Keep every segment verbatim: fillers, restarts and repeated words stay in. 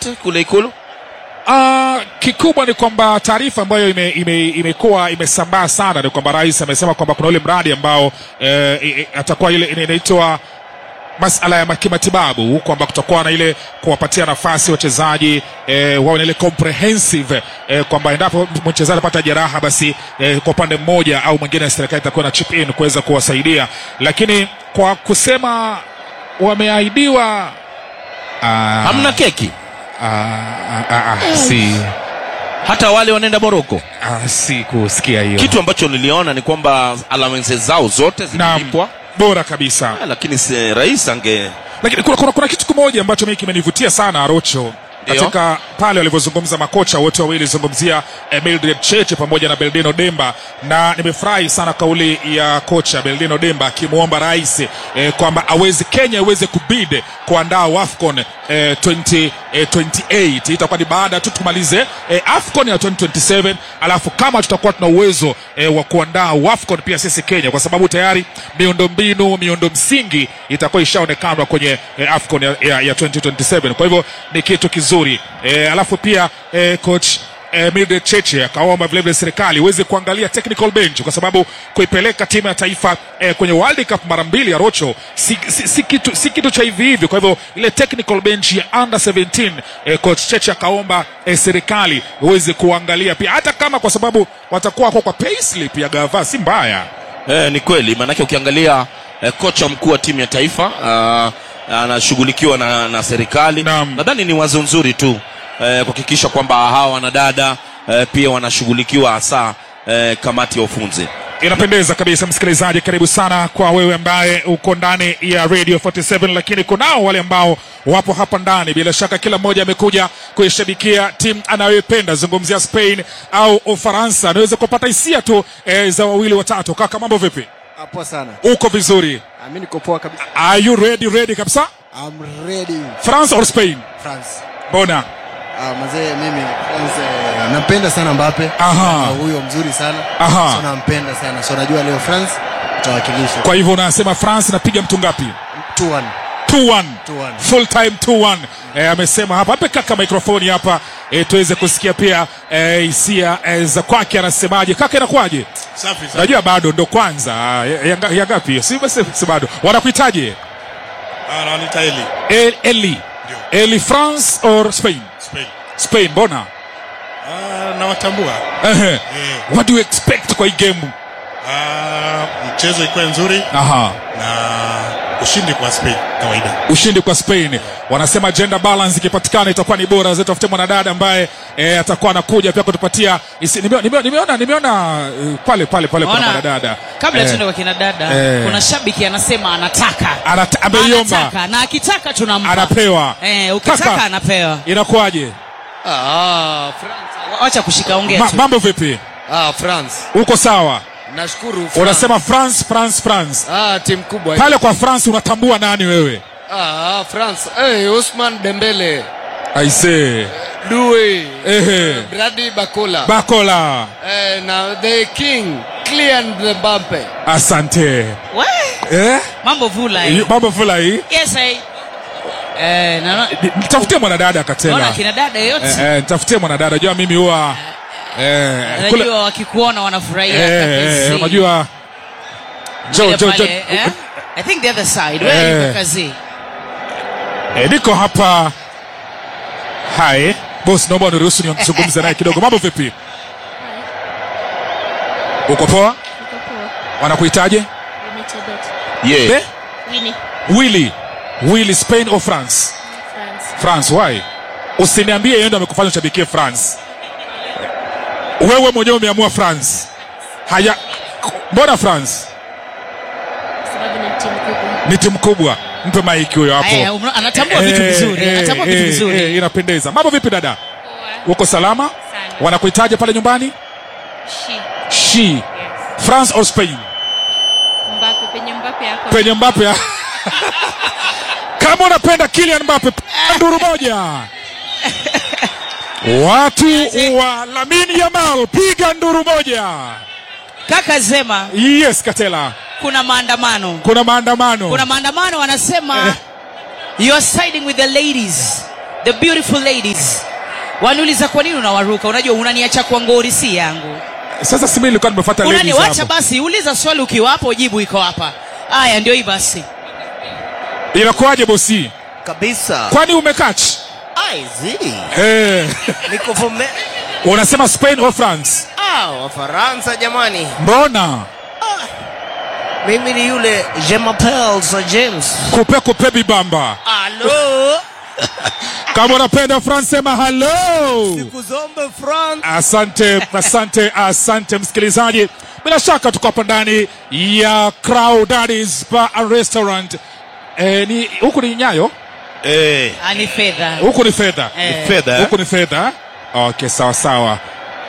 chochote kule Ikulu? Uh, kikubwa ni kwamba taarifa ambayo ime, ime, imekuwa imesambaa sana ni kwamba rais amesema kwamba kuna ule mradi ambao eh, e, atakuwa ile inaitwa masala ya kimatibabu, kwamba kutakuwa na ile kuwapatia nafasi wachezaji eh, wao ile comprehensive eh, kwamba endapo mchezaji anapata jeraha basi eh, kwa upande mmoja au mwingine serikali itakuwa na chip in kuweza kuwasaidia. Lakini kwa kusema wameahidiwa uh, hamna keki. Ah, ah, ah, ah, si hata wale wanaenda Morocco. Ah, si kusikia hiyo. Kitu ambacho niliona ni kwamba allowances zao zote zilipwa bora kabisa. Ah, lakini si, rais ange lakini kuna, kuna, kuna kitu kimoja ambacho mimi kimenivutia sana Arocho katika pale walivyozungumza makocha wote wawili, zungumzia eh, Mildred Cheche pamoja na Beldino Demba, na nimefurahi sana kauli ya kocha Beldino Demba akimuomba rais eh, kwamba aweze Kenya iweze kubid kuandaa AFCON eh, twenty twenty-eight. Itakuwa ni baada tu tumalize eh, AFCON ya twenty twenty-seven, alafu kama tutakuwa tuna uwezo eh, wa kuandaa AFCON pia sisi Kenya, kwa sababu tayari miundombinu miundo msingi itakuwa ishaonekana kwenye eh, AFCON ya, ya, ya twenty twenty-seven. Kwa hivyo ni kitu kizuri. E, alafu pia e, coach e, Mildred Cheche akaomba vile vile serikali iweze kuangalia technical bench, kwa sababu kuipeleka timu ya taifa e, kwenye World Cup mara mbili ya Rocho si, si, si kitu si kitu cha hivi hivi. Kwa hivyo ile technical bench ya under seventeen e, coach Cheche akaomba e, serikali iweze kuangalia pia, hata kama kwa sababu watakuwa kwa payslip ya gava si mbaya. Eh, ni kweli, maana yake ukiangalia eh, kocha mkuu wa timu ya taifa uh, anashughulikiwa na, na serikali. Nadhani ni wazo nzuri tu eh, kuhakikisha kwamba hawa wanadada eh, pia wanashughulikiwa hasa eh, kamati ya ufunzi. Inapendeza kabisa. Msikilizaji, karibu sana kwa wewe ambaye uko ndani ya Radio forty-seven, lakini kunao wale ambao wapo hapa ndani. Bila shaka kila mmoja amekuja kuishabikia timu anayopenda, zungumzia Spain au Ufaransa. Naweza kupata hisia tu eh, za wawili watatu. Kaka, mambo vipi? Hapo sana. Uko vizuri? Mimi niko poa kabisa. Are you ready ready kabisa? I'm ready. France or Spain? France. Bona? Ah, mzee mimi France eh, nampenda sana Mbappe. Aha. Huyo mzuri sana. Aha. So nampenda sana. So najua leo France tutawakilisha. Kwa hivyo unasema France napiga mtu ngapi? two one. two one. Full time two one. Eh, amesema hapa. Hape kaka microphone hapa eh, tuweze kusikia pia eh, hisia eh, za kwake anasemaje. Kaka, inakuaje? Safi safi. Najua bado ndo kwanza ya, ya gapi? Si basi si bado. Wanakuitaje? Ah, wanaita Eli. El, Eli. Eli France or Spain? Spain. Spain, bona? Ah, na watambua. Eh. Yeah. What do you expect kwa hii game? Ah, mchezo iko nzuri. Aha. Na ushindi kwa Spain kawaida. Ushindi kwa Spain. Yeah. Wanasema gender balance ikipatikana itakuwa ni bora. Zetu tafute mwanadada ambaye eh, atakuwa anakuja pia kutupatia. Nimeona nimeona nimeona uh, pale pale pale kuna mwanadada. Kabla eh, tuende kwa kina dada, eh, kuna shabiki anasema anataka. Anata, ameiomba. Anataka na akitaka tunampa. Anapewa. Eh, ukitaka Kaka, anapewa. Inakuaje? Ah, France. Acha kushika ongea Ma, tu. Mambo vipi? Ah, France. Uko sawa? Nashukuru France. Unasema France France France. Ah, timu kubwa. Pale kwa France unatambua nani wewe? Ah, France. Eh, hey, Ousmane Dembele. I say. Doué. Eh. Brady Bakola. Bakola. Eh, now the king, Kylian Mbappe. Asante. We? Eh? Mambo vula hii. Mambo vula hii? Yes, I. Eh, na nitafutie mwanadada Katela. Naona kina dada yote. Eh, eh nitafutie mwanadada. Unajua mimi huwa eh unajua wakikuona wanafurahia kabisa. Eh, unajua Jo Jo Jo. I think the other side. Where you kazi? Eh, niko hapa. Hai, boss, naomba uniruhusu nizungumze naye kidogo. Mambo vipi? Uko poa? Uko poa. Wanakuitaje? Yeah. Eh? Winnie. Willy. Willy, Spain or France? France. France, why? Usiniambie yeye ndo amekufanya ushabikie France. Wewe mwenyewe umeamua France. Haya, mbona France? Sababu ni timu kubwa. Ni timu kubwa. Mpe maiki huyo hapo. Eh, anatambua vitu vizuri, anatambua vitu vizuri. Inapendeza. Mambo vipi dada? Poa. Uko salama? Sana. Wanakuitaje pale nyumbani? She. She. Yes. France or Spain? Mbappe, penye Mbappe yako. Penye Mbappe. Kama unapenda Kylian Mbappe, nduru moja. Watu wa Lamine Yamal, piga nduru moja. Kaka Zema. Yes, Katela. Kuna maandamano. Kuna maandamano. Kuna maandamano wanasema eh, you are siding with the ladies. the beautiful ladies. Waniuliza kwa nini unawaruka? Unajua unaniacha kwa ngori si yangu. Sasa si mimi nilikuwa nimefuata ladies hapo. Unaniacha basi, uliza swali ukiwa hapo, jibu iko hapa. Haya ndio hii basi. Inakuaje bosi? Kabisa. Kwani umekach? Ai zi. Eh. Niko vome. Unasema Spain au France? Ah, wa Faransa jamani. Mbona? Ah. Mimi ni yule Je m'appelle Sir James. Kupe kupe bibamba. Hello. Kama unapenda France sema hello. Siku zombe France. Asante, asante, asante msikilizaji. Bila shaka tuko hapa ndani ya Crow Daddy's Bar and Restaurant. Eh, ni huku ni Nyayo? Eh. Ani fedha. Huku ni fedha. Eh. Ni fedha. Huku ni fedha. Okay, sawa sawa.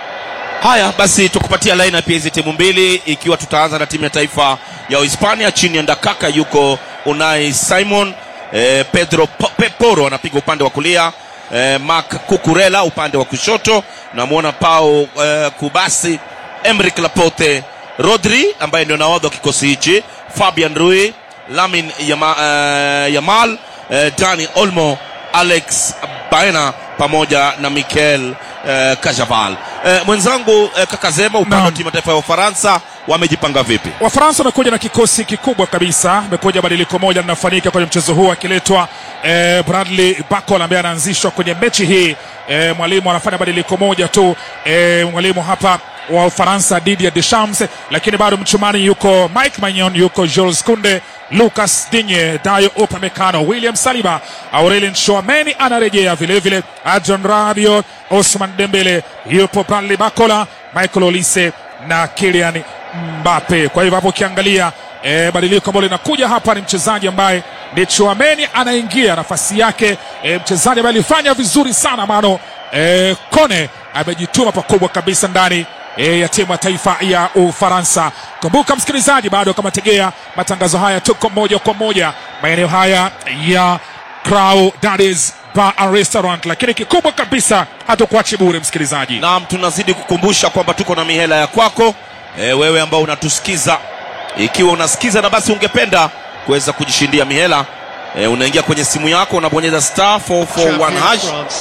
Haya basi tukupatia line up hizi timu mbili, ikiwa tutaanza na timu ya taifa ya Hispania chini ya Ndakaka yuko Unai Simon, eh, Pedro Peporo anapiga upande wa kulia, eh, Mark Cucurella upande wa kushoto, namuona Pau eh, Kubasi, Emric Laporte, Rodri ambaye ndio nahodha kikosi hichi, Fabian Rui, Lamin Yama, eh, Yamal, eh, Dani Olmo, Alex Baena pamoja na Mikel eh, Cajaval. Eh, mwenzangu eh, Kakazema upande wa timu taifa ya Ufaransa wamejipanga vipi? Wafaransa wamekuja na kikosi kikubwa kabisa. Wamekuja badiliko moja linafanyika kwenye mchezo huu, akiletwa eh, Bradley Barcola ambaye anaanzishwa kwenye mechi hii. Eh, mwalimu anafanya badiliko moja tu, eh, mwalimu hapa wa Ufaransa Didier Deschamps, lakini bado mchumani yuko Mike Maignan, yuko Jules Kounde, Lucas Digne, Dayo Upamecano, William Saliba, Aurelien Tchouameni anarejea vile vile, Adrien Rabiot, Ousmane Dembele, yupo Bradley Barcola, Michael Olise na Kylian Mbappe. Kwa hivyo hapo ukiangalia e, badiliko ambalo linakuja hapa ni mchezaji ambaye ni Tchouameni anaingia nafasi yake, e, mchezaji ambaye alifanya vizuri sana mano e, Kone amejituma pakubwa kabisa ndani E, ya timu ya taifa ya Ufaransa. Kumbuka msikilizaji, bado kama tegea matangazo haya tuko moja kwa moja maeneo haya ya Crow Daddy's Bar and Restaurant, lakini kikubwa kabisa hatukuachi bure msikilizaji. Naam, tunazidi kukumbusha kwamba tuko na mihela ya kwako, e, wewe ambao unatusikiza. Ikiwa unasikiza na basi ungependa kuweza kujishindia mihela, e, unaingia kwenye simu yako unabonyeza star four four one hash,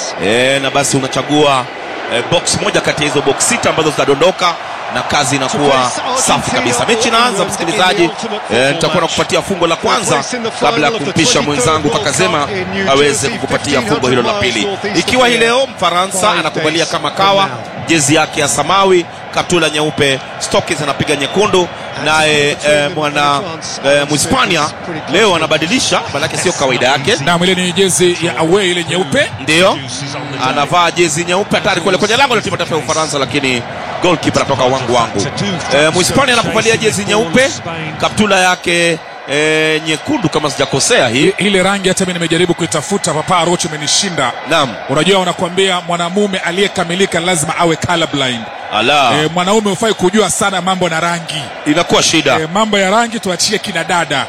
e, na basi unachagua E, box moja kati ya hizo box sita ambazo zitadondoka na kazi inakuwa safi kabisa. Mechi inaanza msikilizaji, e, nitakuwa nakupatia fungo la kwanza kabla ya kumpisha mwenzangu Kakazema aweze kukupatia fungo hilo la pili. Ikiwa hii leo Mfaransa anakubalia kama kawa jezi yake ya samawi, kaptula nyeupe, Stockings anapiga nyekundu, naye e, mwana e, Mhispania leo anabadilisha, maana sio kawaida yake. Na ile ni jezi ya away ile nyeupe, ndio anavaa jezi nyeupe hatari kule kwenye lango la timu ya Ufaransa, lakini goalkeeper anatoka wangu wangu. E, Mhispania anakuvalia jezi nyeupe, kaptula yake e, nyekundu kama sijakosea hii. Ile rangi hata mimi nimejaribu kuitafuta, Papa Rocho imenishinda. Naam. Unajua wanakuambia mwanamume aliyekamilika lazima awe colorblind. Ala. E, mwanaume hufai kujua sana mambo na rangi. Inakuwa shida. E, mambo ya rangi tuachie kina dada.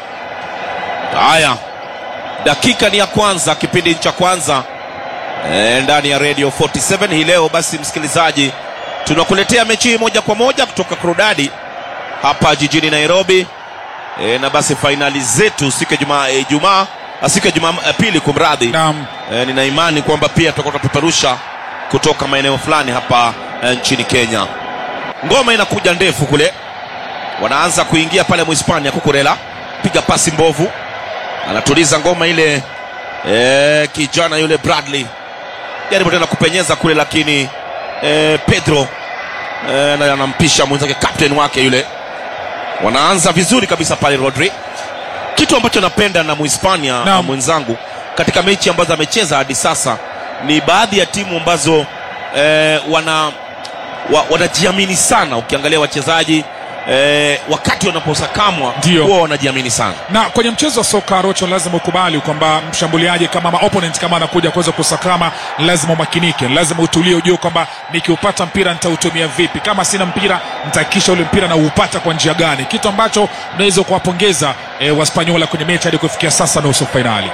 Haya. Dakika ni ya kwanza, kipindi cha kwanza. E, ndani ya Radio forty-seven hii leo basi msikilizaji, tunakuletea mechi moja kwa moja kutoka Crodadi hapa jijini Nairobi. E, na basi finali zetu siku ya Jumaa e, Jumaa siku ya Jumapili kumradhi. Naam. E, nina imani kwamba pia tutakuwa tunapeperusha kutoka maeneo fulani hapa e, nchini Kenya. Ngoma inakuja ndefu kule. Wanaanza kuingia pale Mhispania. Cucurella piga pasi mbovu, anatuliza ngoma ile e, kijana yule Bradley jaribu tena kupenyeza kule, lakini e, Pedro e, anampisha mwenzake captain wake yule. Wanaanza vizuri kabisa pale Rodri. Kitu ambacho napenda na Mhispania na mwenzangu katika mechi ambazo amecheza hadi sasa ni baadhi ya timu ambazo e, wana wa, wanajiamini sana. Ukiangalia wachezaji e, wakati wanaposakamwa huwa wanajiamini sana. Na kwenye mchezo wa soka Rocho lazima ukubali kwamba mshambuliaji kama ma opponent kama anakuja kuweza kusakama lazima umakinike, lazima utulie, ujue kwamba nikiupata mpira nitautumia vipi, kama sina mpira nitahakikisha ule mpira na upata kwa njia gani, kitu ambacho unaweza kuwapongeza e, Waspanyola kwenye mechi hadi kufikia sasa nusu finali.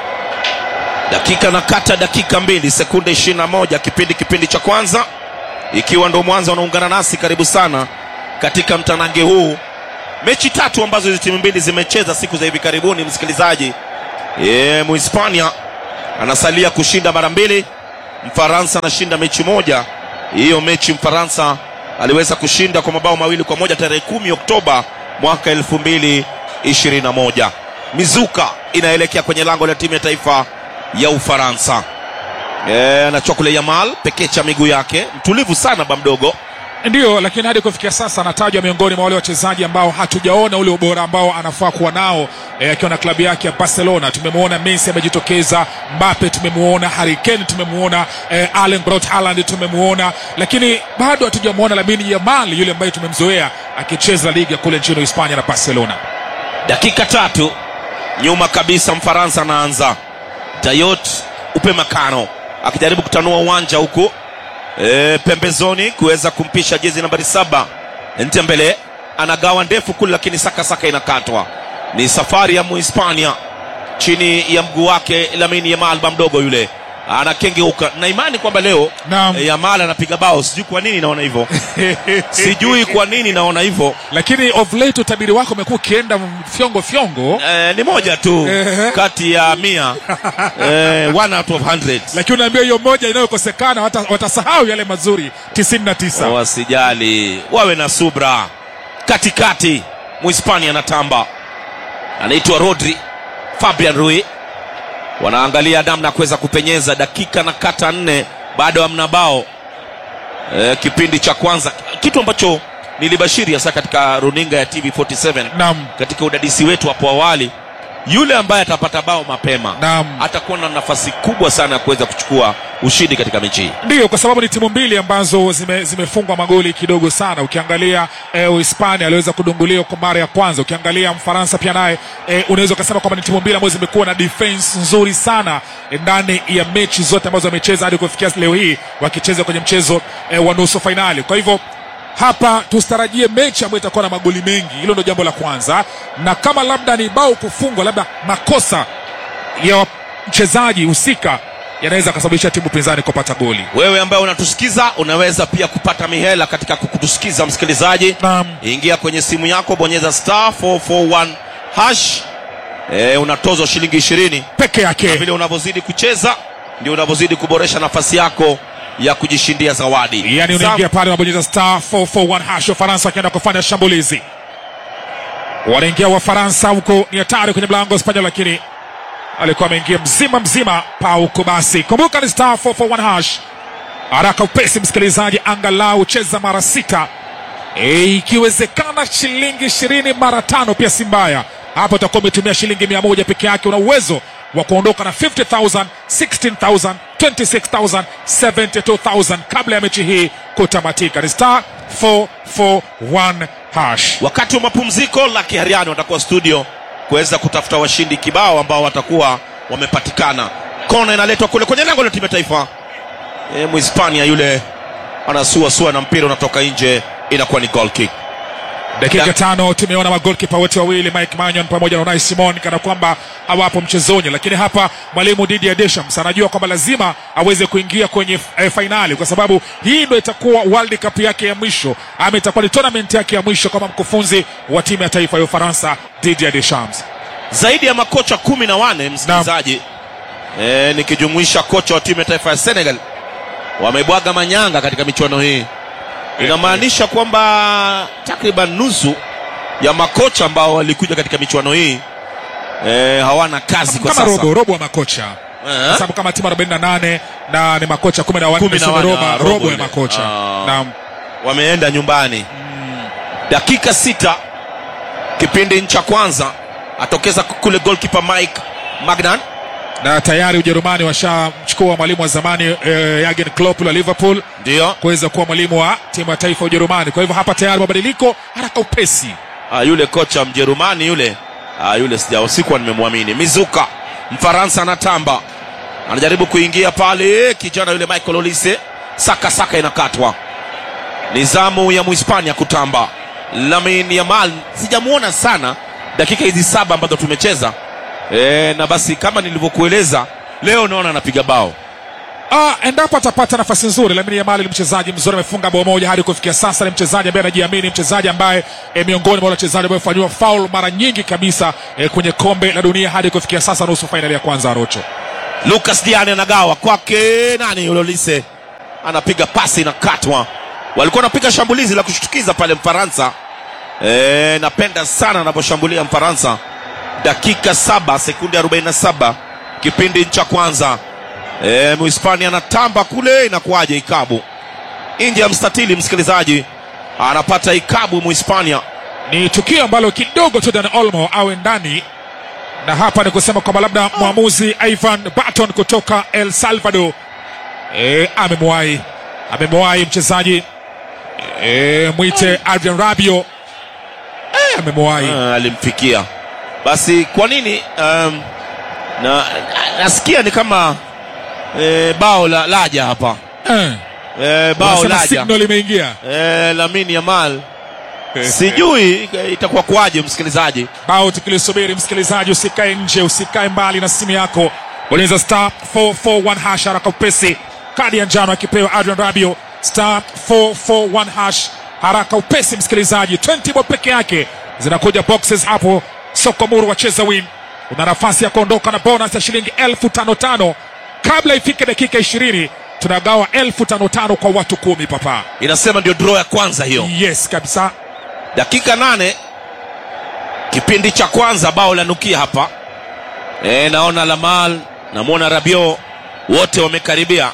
Dakika na kata dakika mbili sekunde ishirini na moja kipindi kipindi cha kwanza. Ikiwa ndo mwanzo unaungana nasi, karibu sana katika mtanange huu. Mechi tatu ambazo hizo timu mbili zimecheza siku za hivi karibuni msikilizaji. Eh, Mhispania anasalia kushinda mara mbili Mfaransa anashinda mechi moja. Hiyo mechi Mfaransa aliweza kushinda kwa mabao mawili kwa moja tarehe kumi Oktoba mwaka elfu mbili ishirini na moja. Mizuka inaelekea kwenye lango la timu ya taifa ya Ufaransa. Eh, anachukua kule Yamal, pekecha miguu yake, mtulivu sana bamdogo. Ndio, lakini hadi kufikia sasa anatajwa miongoni mwa wale wachezaji ambao hatujaona ule ubora ambao anafaa kuwa nao eh, akiwa na klabu yake ya Barcelona. Tumemuona Messi amejitokeza, Mbappe tumemuona, Harry Kane tumemuona, eh, Erling Braut Haaland tumemuona, lakini bado hatujamuona Lamine Yamal yule ambaye tumemzoea akicheza liga kule nchini Hispania na Barcelona. Dakika tatu nyuma kabisa Mfaransa anaanza. Dayot Upamecano akijaribu kutanua uwanja huku e, pembezoni kuweza kumpisha jezi nambari saba Ntembele, anagawa ndefu kule lakini saka saka inakatwa. Ni safari ya Muhispania chini ya mguu wake Lamine Yamal mdogo yule anakengeuka. Na imani kwamba leo e, Yamal anapiga bao, sijui kwa nini naona hivyo. Sijui kwa nini naona hivyo. Lakini of late utabiri wako umekuwa ukienda fyongo fyongo. E, ni moja tu kati ya mia. E, one out of hundred. Lakini unaambia hiyo moja inayokosekana watasahau yale mazuri tisini na tisa. Wasijali, wawe na subra. Katikati Muhispania anatamba, anaitwa Rodri, Fabian Ruiz. Wanaangalia namna kuweza kupenyeza. Dakika na kata nne bado hamna bao. E, kipindi cha kwanza, kitu ambacho nilibashiri hasa katika runinga ya T V arobaini na saba. Naam. Katika udadisi wetu hapo awali, yule ambaye atapata bao mapema Naam. atakuwa na nafasi kubwa sana ya kuweza kuchukua ushindi katika mechi hii. Ndio, kwa sababu ni timu mbili ambazo zime, zimefungwa magoli kidogo sana. Ukiangalia eh, Uhispania aliweza kudunguliwa kwa mara ya kwanza. Ukiangalia Mfaransa pia naye eh, unaweza kusema kwamba ni timu mbili ambazo zimekuwa na defense nzuri sana eh, ndani ya mechi zote ambazo wamecheza hadi kufikia leo hii wakicheza kwenye mchezo eh, wa nusu finali. Kwa hivyo hapa tustarajie mechi ambayo itakuwa na magoli mengi. Hilo ndio jambo la kwanza. Na kama labda ni bao kufungwa, labda makosa ya mchezaji husika yanaweza kusababisha timu pinzani kupata goli. Wewe ambaye unatusikiza unaweza pia kupata mihela katika kutusikiza msikilizaji. Naam. Ingia kwenye simu yako, bonyeza star four four one hash. Eh, unatozwa shilingi ishirini peke yake. Na vile unavyozidi kucheza ndio unavyozidi kuboresha nafasi yako ya kujishindia zawadi. Yaani unaingia pale unabonyeza star four four one hash. Ufaransa akienda kufanya shambulizi. Wanaingia wa Faransa huko, ni hatari kwenye mlango wa Hispania, lakini alikuwa ameingia mzima mzima Pau Kubasi. Kumbuka ni star four four one hash. Haraka upesi msikilizaji, angalau cheza mara sita. E, ikiwezekana shilingi ishirini mara tano pia si mbaya. Hapo utakuwa umetumia shilingi mia moja peke yake. Una uwezo wa kuondoka na fifty thousand, sixteen thousand, twenty-six thousand, seventy-two thousand kabla ya mechi hii kutamatika. Ni star four four one hash. Wakati wa mapumziko Lucky Hariano watakuwa studio kuweza kutafuta washindi kibao ambao watakuwa wamepatikana. Kona inaletwa kule kwenye lango la timu ya taifa. E, Muhispania yule anasua sua na mpira unatoka nje, inakuwa ni goal kick. Dakika da. tano tumeona magolkipa wote wawili Mike Maignan pamoja na Unai Simon kana kwamba hawapo mchezoni, lakini hapa mwalimu Didier Deschamps anajua kwamba lazima aweze kuingia kwenye eh, finali, kwa sababu hii ndio itakuwa World Cup yake ya mwisho, ama itakuwa ni tournament yake ya mwisho kama mkufunzi wa timu ya taifa ya Ufaransa Didier Deschamps. Zaidi ya makocha kumi na wane msikilizaji, eh, nikijumuisha kocha wa timu ya taifa ya Senegal, wamebwaga manyanga katika michuano hii. Inamaanisha kwamba takriban nusu ya makocha ambao walikuja katika michuano hii eh, hawana kazi kwa kama sasa. Robo, robo wa makocha. Eh? Kwa sababu kama timu arobaini na nane na ni makocha kumi na nne robo, robo, robo ya makocha. Uh, na wameenda nyumbani. Mm. Dakika sita kipindi cha kwanza, atokeza kule goalkeeper Mike Maignan. Na tayari Ujerumani washamchukua mwalimu wa zamani eh, Jurgen Klopp wa Liverpool ndio kuweza kuwa mwalimu wa timu ya taifa ya Ujerumani. Kwa hivyo hapa tayari mabadiliko haraka upesi. Ah, yule kocha Mjerumani yule, ah, yule sijao sikuwa nimemwamini. Mizuka Mfaransa anatamba, anajaribu kuingia pale kijana yule Michael Olise, saka saka inakatwa. Nizamu ya Muhispania kutamba. Lamine Yamal sijamuona sana dakika hizi saba ambazo tumecheza. E, na basi kama nilivyokueleza leo naona anapiga bao. Ah, endapo atapata nafasi nzuri. Lamine Yamal ni mchezaji mzuri, amefunga bao moja hadi kufikia sasa. Ni mchezaji ambaye anajiamini, mchezaji ambaye e, miongoni mwa wachezaji ambao wamefanywa foul mara nyingi kabisa e, kwenye kombe la dunia hadi kufikia sasa nusu finali ya kwanza Arocho. Lucas Diane anagawa kwake nani yule Olise, anapiga pasi na katwa. Walikuwa wanapiga shambulizi la kushtukiza pale Mfaransa. Eh, napenda sana anaposhambulia Mfaransa. Dakika saba sekunde arobaini na saba kipindi cha kwanza. Eh, Mhispania anatamba kule, inakuaje ikabu nje ya mstatili. Msikilizaji, anapata ikabu Mhispania. Ni tukio ambalo kidogo tu Dan Olmo awe ndani, na hapa ni kusema kwamba labda mwamuzi Ivan Barton kutoka El Salvador eh, amemwahi amemwahi mchezaji eh, mwite Adrian Rabiot eh, amemwahi ah, alimfikia. Basi kwa nini um, na nasikia ni kama eh, bao la laja hapa eh, eh, bao laja signal imeingia eh, Lamine Yamal. Sijui itakuwa kwaje msikilizaji. Bao tukilisubiri msikilizaji, usikae nje, usikae mbali na simu yako. Bonyeza star four four one hash haraka upesi. Kadi ya njano akipewa Adrian Rabiot, star four four one hash haraka upesi msikilizaji. twenty bob peke yake zinakuja boxes hapo Sokomuru wacheza win. Una nafasi ya kuondoka na bonus ya shilingi elfu tano tano. Kabla ifike dakika ishirini tunagawa elfu tano tano kwa watu kumi papa. Inasema ndio draw ya kwanza hiyo. Yes kabisa. Dakika nane kipindi cha kwanza, bao la nukia hapa. E, naona Lamal, namuona Rabiot, wote wamekaribia.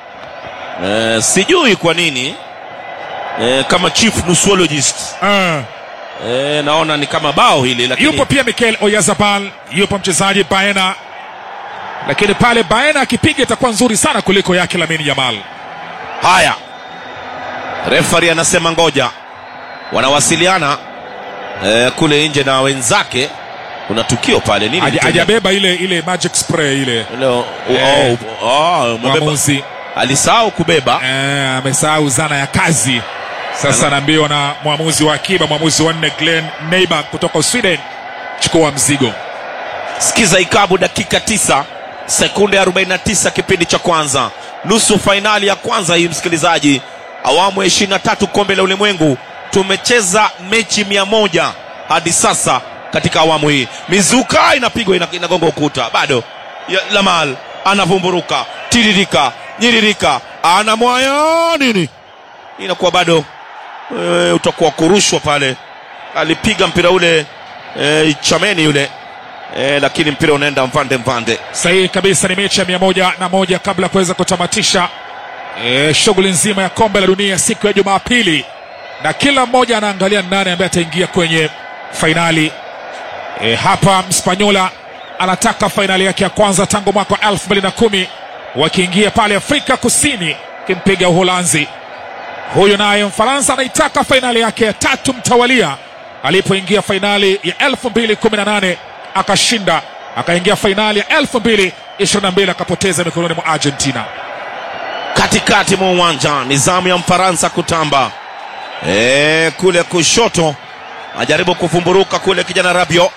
E, sijui kwa nini e, kama chief nusologist uh. e, naona ni kama bao hili, lakini yupo pia Mikel Oyarzabal, yupo mchezaji Baena, lakini pale Baena akipiga itakuwa nzuri sana kuliko yake Lamine Yamal. Haya, referee anasema ngoja, wanawasiliana eh, kule nje na wenzake. Kuna tukio pale nini, hajabeba ile ile magic spray ile leo. Oh, oh, mwamuzi alisahau kubeba, eh, amesahau zana ya kazi. Sasa naambiwa na mwamuzi wa akiba, mwamuzi wa nne Glenn Neighbor kutoka Sweden, chukua mzigo. Sikiza ikabu, dakika tisa sekunde arobaini na tisa kipindi cha kwanza, nusu finali ya kwanza hii msikilizaji, awamu ya ishirini na tatu kombe la ulimwengu. Tumecheza mechi mia moja hadi sasa katika awamu hii. Mizuka inapigwa, inagonga ukuta bado. Lamal anavumburuka, tiririka, nyiririka, anamwaya nini, inakuwa bado e, utakuwa kurushwa pale. Alipiga mpira ule e, Chameni yule e, lakini mpira unaenda mvande mvande. Sahihi kabisa, ni mechi ya mia moja na moja kabla kuweza kutamatisha e, shughuli nzima ya kombe la dunia siku ya Jumapili, na kila mmoja anaangalia nani ambaye ataingia kwenye fainali. E, hapa Mspanyola anataka fainali yake ya kwanza tangu mwaka wa elfu mbili na kumi wakiingia pale Afrika Kusini kimpiga Uholanzi. Huyo naye Mfaransa anaitaka fainali yake ya tatu mtawalia, alipoingia fainali ya elfu mbili kumi na nane akashinda, akaingia fainali ya elfu mbili ishirini na mbili akapoteza mikononi mwa Argentina. Katikati mwa uwanja ni zamu ya Mfaransa kutamba. E, kule kushoto ajaribu kufumburuka kule kijana Rabiot.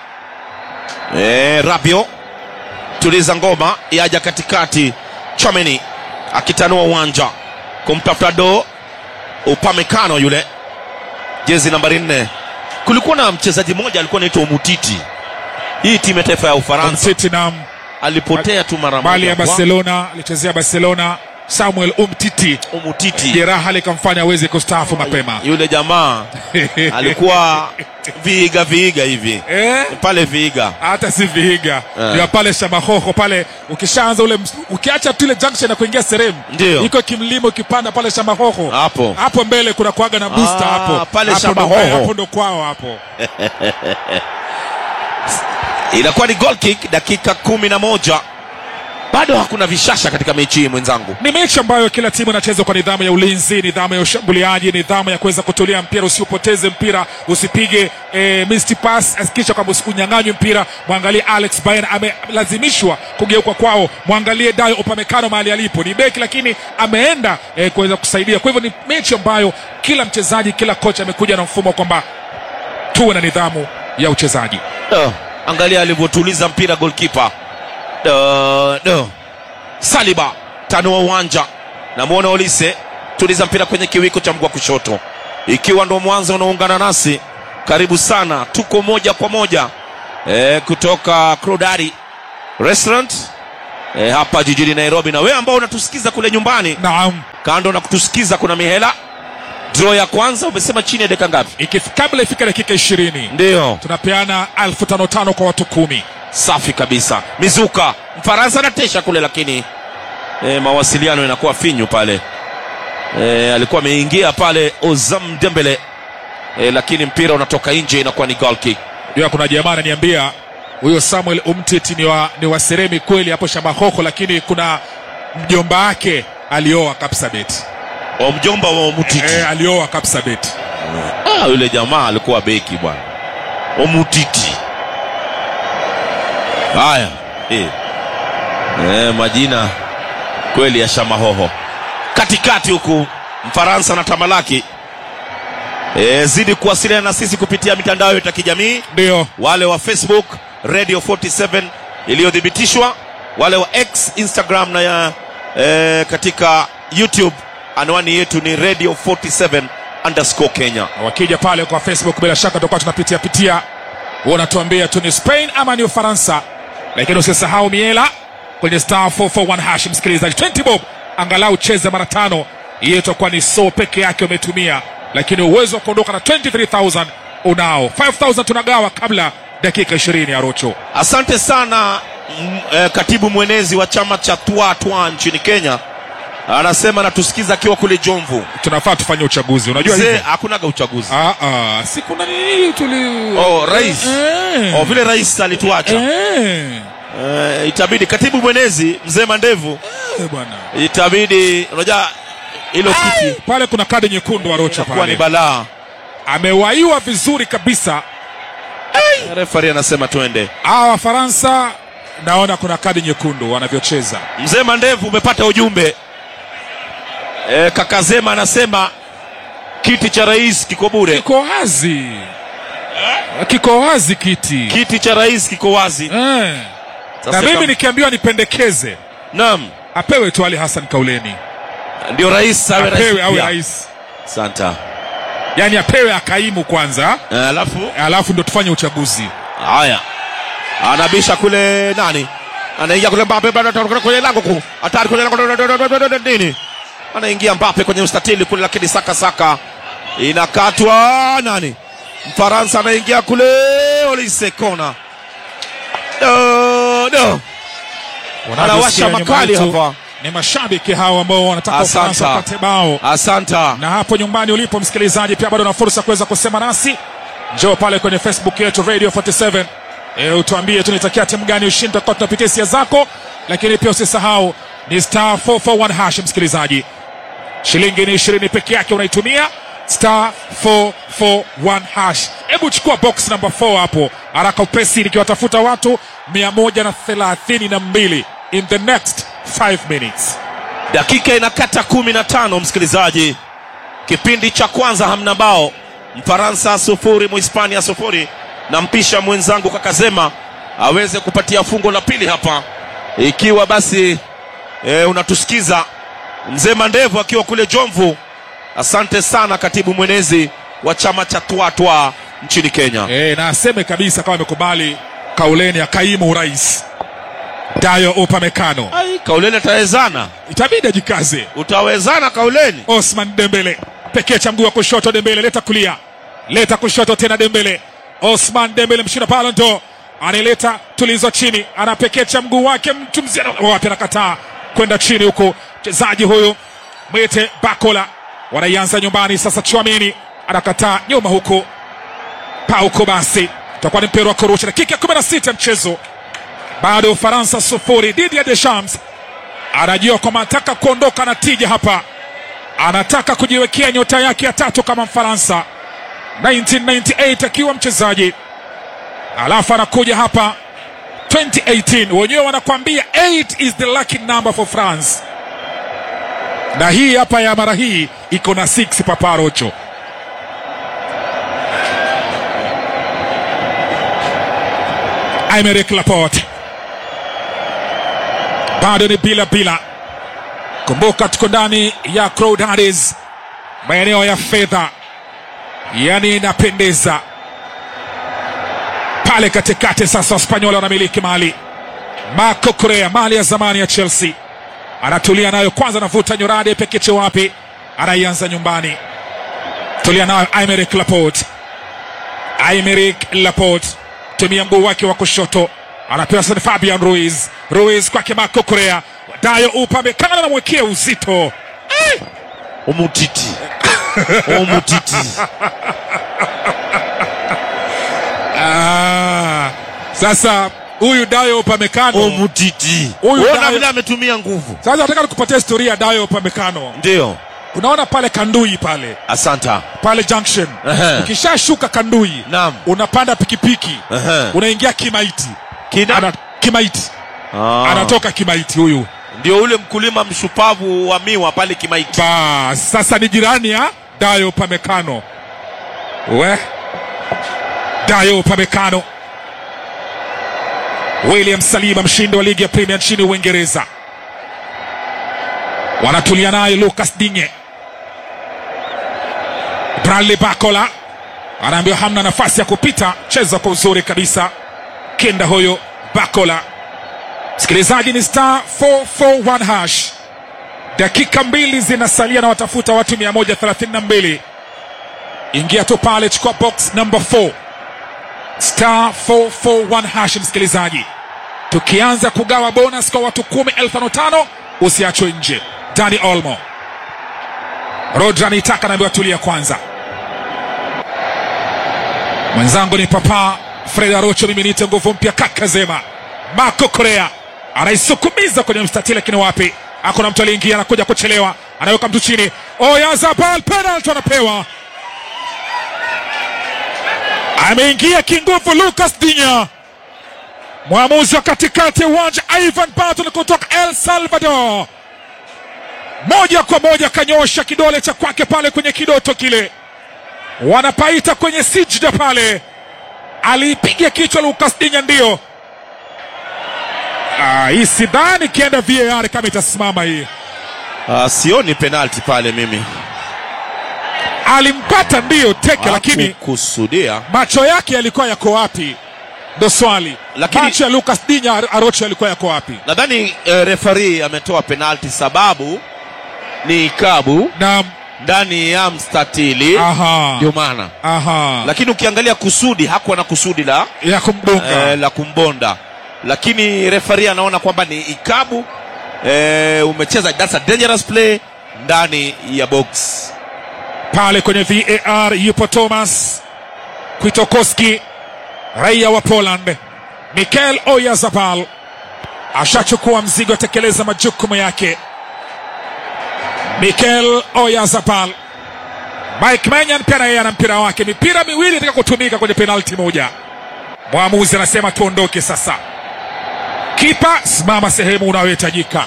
E, Rabiot tuliza ngoma, yaja katikati. Chameni akitanua uwanja kumtafuta do Upamecano yule jezi nambari nne. Kulikuwa na mchezaji mmoja alikuwa anaitwa Umtiti, hii timu ya taifa ya Ufaransa. Alipotea tu mara moja. Bali ya Barcelona, alichezea Barcelona. Samuel Umtiti, Umtiti jeraha likamfanya aweze kustaafu mapema. Yule jamaa alikuwa viiga viiga hivi eh? Pale viiga, hata si viiga eh. Ya pale Shamahoho pale, ukishaanza ule ukiacha tu ile junction na kuingia Serem, iko kimlimo ukipanda pale Shamahoho, hapo hapo mbele kuna kuaga na booster ah, hapo pale Shamahoho, hapo ndo kwao hapo. Inakuwa ni goal kick, dakika kumi na moja. Bado hakuna vishasha katika mechi hii mwenzangu. Ni mechi ambayo kila timu inacheza kwa nidhamu ya ulinzi, nidhamu ya ushambuliaji, nidhamu ya kuweza kutulia mpira, usipoteze mpira, usipige e, missed pass, hakikisha kwamba usikunyang'anywe mpira. Muangalie Alex Baena amelazimishwa kugeuka kwao. Muangalie Dayo Upamecano mahali alipo. Ni beki lakini ameenda e, kuweza kusaidia. Kwa hivyo ni mechi ambayo kila mchezaji, kila kocha amekuja na mfumo kwamba tuwe na nidhamu ya uchezaji. Uh, angalia alivyotuliza mpira goalkeeper. Do, do. Saliba tanua uwanja, na muona Olise tuliza mpira kwenye kiwiko cha mguu wa kushoto. Ikiwa ndo mwanzo unaungana nasi, karibu sana, tuko moja kwa moja e, kutoka Crodari Restaurant e, hapa jijini Nairobi. Na wewe ambao unatusikiza kule nyumbani, naam, kando na kutusikiza kuna mihela. Draw ya kwanza umesema chini ya dakika ngapi? Ikifika kabla ifika dakika ishirini. Ndio. Tunapeana elfu tano tano kwa watu kumi. Safi kabisa. Mizuka, Mfaransa anatesha kule lakini e, mawasiliano yanakuwa finyu pale. E, alikuwa ameingia pale Ozam Dembele. E, lakini mpira unatoka nje, inakuwa ni goal kick. Ndio, kuna jamaa ananiambia huyo Samuel Umtiti ni wa, ni wa Seremi kweli hapo Shabahoko, lakini kuna mjomba wake alioa Kapsabet. O mjomba wa Umtiti. Eh, alioa Kapsabet. Ah, yule jamaa alikuwa beki bwana. Umtiti. Haya. Eh. Eh, majina kweli ya Shamahoho. Katikati huku Mfaransa na tamalaki. E, zidi kuwasiliana na sisi kupitia mitandao ya kijamii. Ndio. Wale wa Facebook Radio forty-seven iliyodhibitishwa, wale wa X, Instagram na ya e, katika YouTube anwani yetu ni Radio forty-seven underscore Kenya. Wakija pale kwa Facebook bila shaka tutakuwa tunapitia pitia. Wanatuambia tu ni Spain ama ni Ufaransa. Lakini usisahau miela kwenye star four four one hash, msikilizaji, twenty bob angalau cheze mara tano. Hiyo itakuwa ni so peke yake umetumia, lakini uwezo wa kuondoka na twenty-three thousand unao. five thousand tunagawa kabla dakika ishirini ya Rocho. Asante sana m, e, katibu mwenezi wa chama cha Twa Twa nchini Kenya. Anasema natusikiza akiwa kule Jomvu. Tunafaa tufanye uchaguzi, unajua hivi? Hakunaga uchaguzi. Ah ah, si kuna nini tuli Oh, rais. Eh. Oh, vile rais alituacha. Eh. Eh, itabidi katibu mwenezi mzee Mandevu. Eh bwana. Itabidi unajua hilo kiti pale kuna kadi nyekundu wa Rocha pale. Kwa ni balaa. Amewaiwa vizuri kabisa. Hey. Referee anasema tuende. Hawa Faransa naona kuna kadi nyekundu wanavyocheza. Mzee Mandevu umepata ujumbe. E, Kakazema anasema kiti cha rais kiko bure. Kiko wazi. Eh? Kiko wazi kiti. Kiti cha rais kiko wazi. Eh. Na mimi nikiambiwa nipendekeze. Naam. Apewe tu Ali Hassan Kauleni. Ndio rais awe rais. Apewe awe rais. Santa. Yaani apewe akaimu kwanza. Alafu alafu ndio tufanye uchaguzi. Haya. Anabisha kule nani? Anaingia kule Mbappe kwenye lango kuu. Hatari kwenye lango nini? Anaingia Mbappe kwenye mstatili kule, lakini saka saka inakatwa nani? Mfaransa anaingia kule Olise kona. No, no. Wanawasha makali hapa. Ni mashabiki hao ambao wanataka Ufaransa wapate bao. Asanta. Na hapo nyumbani ulipo msikilizaji, pia bado una fursa kuweza kusema nasi. Njoo pale kwenye Facebook yetu Radio forty-seven. E, utuambie tunitakia timu gani ushindi, kwa tunapitia hisia zako, lakini pia usisahau ni star four four one hash msikilizaji. Shilingi ni ishirini peke yake unaitumia star four four one hash. Hebu chukua box number four hapo haraka upesi, nikiwatafuta watu mia moja thelathini na mbili in the next five minutes. Dakika inakata kumi na tano msikilizaji. Kipindi cha kwanza hamna bao. Mfaransa sufuri, Muhispania sufuri. Na mpisha mwenzangu Kakazema aweze kupatia fungo la pili hapa. Ikiwa basi e, unatusikiza mzee Mandevu akiwa kule Jomvu. Asante sana katibu mwenezi wa chama cha Twa Twa nchini Kenya. Eh, na aseme kabisa kama amekubali Kauleni akaimu urais. Dayo Upamecano. Ai, Kauleni atawezana. Itabidi ajikaze. Utawezana Kauleni. Osman Dembele. Pekee cha mguu wa kushoto Dembele, leta kulia. Leta kushoto tena Dembele. Osman Dembele mshinda pale ndo. Anileta tulizo chini. Anapekecha mguu wake mtu mzima. Wapi anakataa kwenda chini huko. Mchezaji huyu Mwete Bakola. Wanaianza nyumbani sasa. Chouameni anakataa nyuma huko. Pauko basi. Tutakuwa ni mpira wa kurusha. Dakika kumi na sita mchezo. Bado Ufaransa sufuri dhidi ya Deschamps. Anajua kwamba anataka kuondoka na tija hapa. Anataka kujiwekea nyota yake ya tatu kama Mfaransa. nineteen ninety-eight akiwa mchezaji. Alafu anakuja hapa twenty eighteen. Wenyewe wanakuambia eight is the lucky number for France. Na hii hapa ya mara hii iko na six Papa Rocho. Aymeric Laporte. Bado ni bila bila. Kumbuka tuko ndani ya Crowdaddies, maeneo ya fedha, yani inapendeza pale katikati. Sasa Waspanyola wanamiliki mali. Marco Correa, mali ya zamani ya Chelsea, anatulia nayo kwanza, anavuta nyorade pekeche wapi, anaianza nyumbani, tulia nayo Aymeric Laporte. Aymeric Laporte tumia mguu wake wa kushoto, anapewa sasa Fabian Ruiz. Ruiz kwake Marco Correa, Dayo Upamecano anamwekea uzito. Eh! Umutiti. Umutiti. Ah, sasa huyu Dayo Upamecano Umutiti. Huyu Unaona vile ametumia nguvu. Sasa nataka nikupatie historia ya Dayo Upamecano. Ndio. Unaona pale Kandui pale. Asanta. Pale junction. Uh-huh. Ukishashuka Kandui, naam, unapanda pikipiki. Uh-huh. Unaingia Kimaiti. Kina? Ana, Kimaiti. Ah. Anatoka Kimaiti huyu. Ndio ule mkulima mshupavu wa miwa pale Kimaiti. Ba, sasa ni jirani ya Dayo Upamecano. We. Dayo Upamecano. William Saliba, mshindi wa ligi ya Premier nchini Uingereza. Wanatulia naye Lucas Digne. Bradley Barcola anaambiwa hamna nafasi ya kupita, cheza kwa uzuri kabisa kenda huyo Barcola. Sikilizaji, ni star four four one hash. Dakika mbili zinasalia na watafuta watu mia moja thelathini na mbili. Ingia tu pale, chukua box number four, star four four one hash. Msikilizaji, tukianza kugawa bonus kwa watu kumi elfu tano, usiachwe nje. Dani Olmo, Rodri anaitaka, naambiwa tulia kwanza. Mwenzangu ni Papa Fred Arocho, mimi niite nguvu mpya kaka Zema. Marco Correa anaisukumiza kwenye mstatili, lakini wapi, hakuna mtu aliingia, anakuja kuchelewa, anaweka mtu chini. Oyarzabal, penalty anapewa. Ameingia kinguvu Lucas Digne. Mwamuzi wa katikati ya uwanja Ivan Barton kutoka El Salvador, moja kwa moja kanyosha kidole cha kwake pale kwenye kidoto kile, wanapaita kwenye sijda pale, alipiga kichwa Lucas Digne. Ndio ah, hii sidhani kienda V A R kama itasimama hii. Ah, sioni penalty pale mimi. Alimpata ndio teke, lakini kusudia macho yake yalikuwa yako wapi? Ndo swali. Lakini macho ya Lucas Digne Arocho yalikuwa yako wapi? Nadhani eh, referee ametoa penalty sababu ni ikabu Naam. ndani ya mstatili. Aha. Ndio maana. Aha. Lakini ukiangalia kusudi, hakuwa na kusudi la ya kumbonga, eh, la kumbonda. Lakini referee anaona kwamba ni ikabu, eh, umecheza, that's a dangerous play ndani ya box. Pale kwenye V A R yupo Thomas Kwiatkowski, raia wa Poland. Mikel Oyarzabal ashachukua mzigo, tekeleza majukumu yake. Mikel Oyarzabal. Mike Maignan pia yeye ana mpira wake, mipira miwili inataka kutumika kwenye penalti moja. Mwamuzi anasema tuondoke sasa. Kipa, simama sehemu unayohitajika.